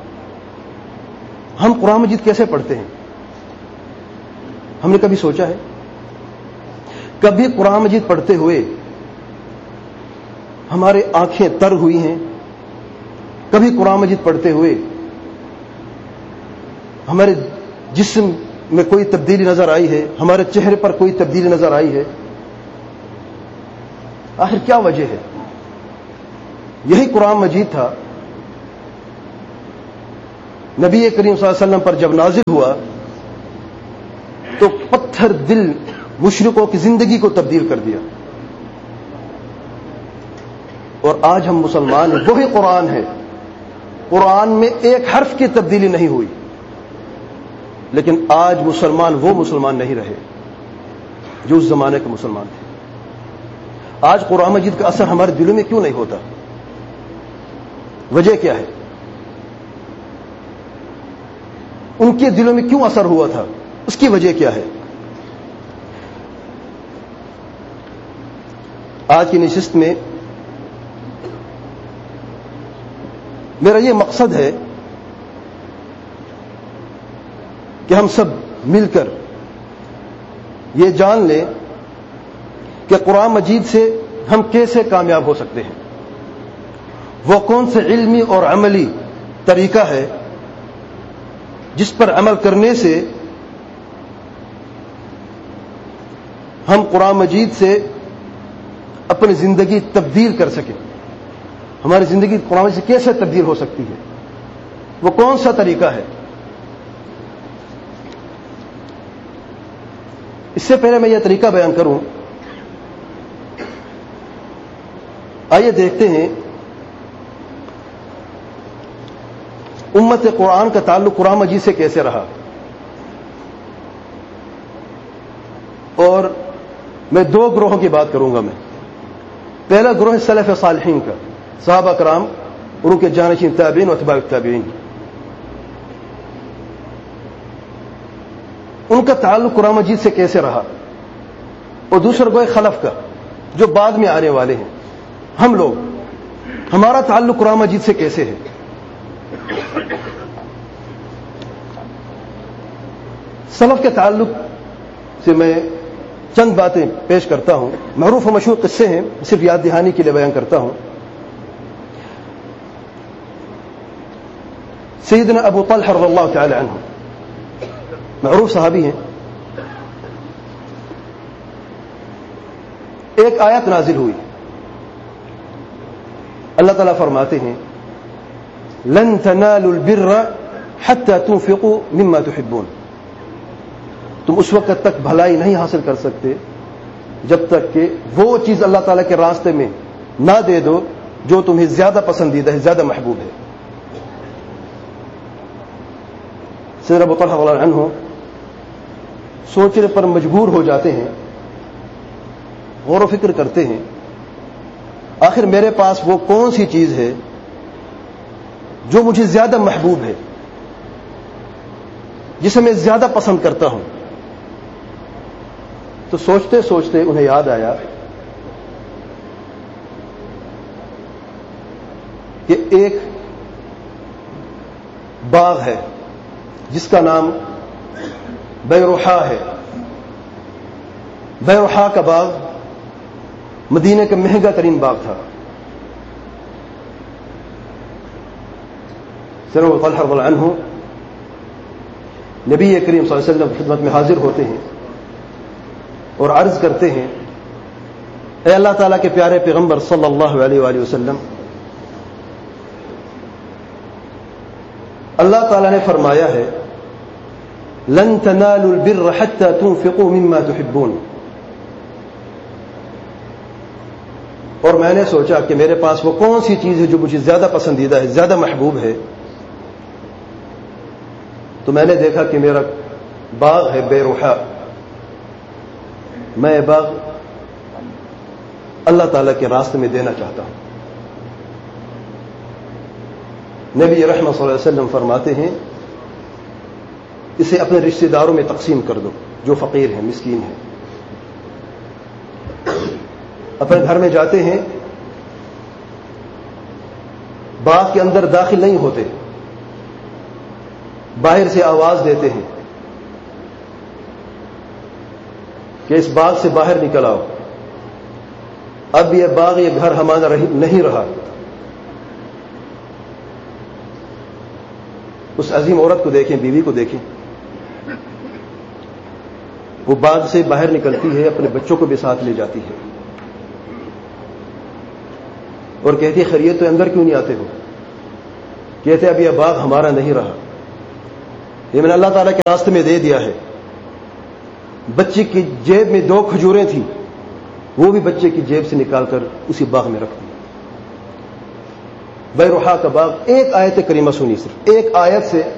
ہم قرآن مجید کیسے پڑھتے ہیں؟ ہم نے کبھی سوچا ہے؟ کبھی قرآن مجید پڑھتے ہوئے ہمارے آنکھیں تر ہوئی ہیں؟ کبھی قرآن مجید پڑھتے ہوئے ہمارے جسم میں کوئی تبدیلی نظر آئی ہے؟ ہمارے چہرے پر کوئی تبدیلی نظر آئی ہے؟ آخر کیا وجہ ہے؟ یہی قرآن مجید تھا نبی کریم صلی اللہ علیہ وسلم پر جب نازل ہوا تو پتھر دل مشرکوں کی زندگی کو تبدیل کر دیا. اور آج ہم مسلمان ہیں, وہی قرآن ہے, قرآن میں ایک حرف کی تبدیلی نہیں ہوئی, لیکن آج مسلمان وہ مسلمان نہیں رہے جو اس زمانے کے مسلمان تھے. آج قرآن مجید کا اثر ہمارے دلوں میں کیوں نہیں ہوتا؟ وجہ کیا ہے؟ ان کے دلوں میں کیوں اثر ہوا تھا؟ اس کی وجہ کیا ہے؟ آج کی نشست میں میرا یہ مقصد ہے کہ ہم سب مل کر یہ جان لیں کہ قرآن مجید سے ہم کیسے کامیاب ہو سکتے ہیں. وہ کون سے علمی اور عملی طریقہ ہے جس پر عمل کرنے سے ہم قرآن مجید سے اپنی زندگی تبدیل کر سکیں. ہماری زندگی قرآن مجید سے کیسے تبدیل ہو سکتی ہے؟ وہ کون سا طریقہ ہے؟ اس سے پہلے میں یہ طریقہ بیان کروں, آئیے دیکھتے ہیں امت قرآن کا تعلق قرآن مجید سے کیسے رہا. اور میں دو گروہوں کی بات کروں گا. میں پہلا گروہ سلف صالحین کا, صحابہ کرام اور ان کے جانشین تابعین و اتباع التابعین, ان کا تعلق قرآن مجید سے کیسے رہا. اور دوسرا گروہ خلف کا جو بعد میں آنے والے ہیں, ہم لوگ, ہمارا تعلق قرآن مجید سے کیسے ہے. سلف کے تعلق سے میں چند باتیں پیش کرتا ہوں. معروف و مشہور قصے ہیں, صرف یاد دہانی کے لیے بیان کرتا ہوں. سیدنا ابو طلحہ رضی اللہ تعالی عنہ معروف صحابی ہیں. ایک آیت نازل ہوئی, اللہ تعالیٰ فرماتے ہیں لن تنالوا البر حتى تنفقوا مما تحبون. تم اس وقت تک بھلائی نہیں حاصل کر سکتے جب تک کہ وہ چیز اللہ تعالیٰ کے راستے میں نہ دے دو جو تمہیں زیادہ پسندیدہ ہے, زیادہ محبوب ہے. سیدنا ابو طلحہ رضی اللہ عنہ سوچنے پر مجبور ہو جاتے ہیں, غور و فکر کرتے ہیں, آخر میرے پاس وہ کون سی چیز ہے جو مجھے زیادہ محبوب ہے, جسے میں زیادہ پسند کرتا ہوں. تو سوچتے سوچتے انہیں یاد آیا کہ ایک باغ ہے جس کا نام بیروحا ہے. بیروحا کا باغ مدینہ کا مہنگا ترین باغ تھا. سیدنا ابو طلحہ رضی اللہ عنہ نبی کریم صلی اللہ علیہ وسلم کی خدمت میں حاضر ہوتے ہیں اور عرض کرتے ہیں, اے اللہ تعالیٰ کے پیارے پیغمبر صلی اللہ علیہ وآلہ وسلم, اللہ تعالیٰ نے فرمایا ہے لن تنالوا البر حتى تنفقوا مما تحبون. اور میں نے سوچا کہ میرے پاس وہ کون سی چیز ہے جو مجھے زیادہ پسندیدہ ہے, زیادہ محبوب ہے. تو میں نے دیکھا کہ میرا باغ ہے بیروحا, میں باغ اللہ تعالیٰ کے راستے میں دینا چاہتا ہوں. نبی رحمت صلی اللہ علیہ وسلم فرماتے ہیں اسے اپنے رشتہ داروں میں تقسیم کر دو جو فقیر ہیں, مسکین ہیں. اپنے گھر میں جاتے ہیں, باغ کے اندر داخل نہیں ہوتے, باہر سے آواز دیتے ہیں کہ اس باغ سے باہر نکل آؤ, اب یہ باغ یہ گھر ہمارا نہیں رہا. اس عظیم عورت کو دیکھیں, بیوی کو دیکھیں, وہ باغ سے باہر نکلتی ہے, اپنے بچوں کو بھی ساتھ لے جاتی ہے اور کہتی ہے خیریت تو اندر کیوں نہیں آتے ہو؟ کہتے اب یہ باغ ہمارا نہیں رہا, یہ میں نے اللہ تعالیٰ کے راستے میں دے دیا ہے. بچے کی جیب میں دو کھجوریں تھیں، وہ بھی بچے کی جیب سے نکال کر اسی باغ میں رکھ دی. بیروحا کا باغ. ایک آیت کریمہ سنی، صرف ایک آیت سے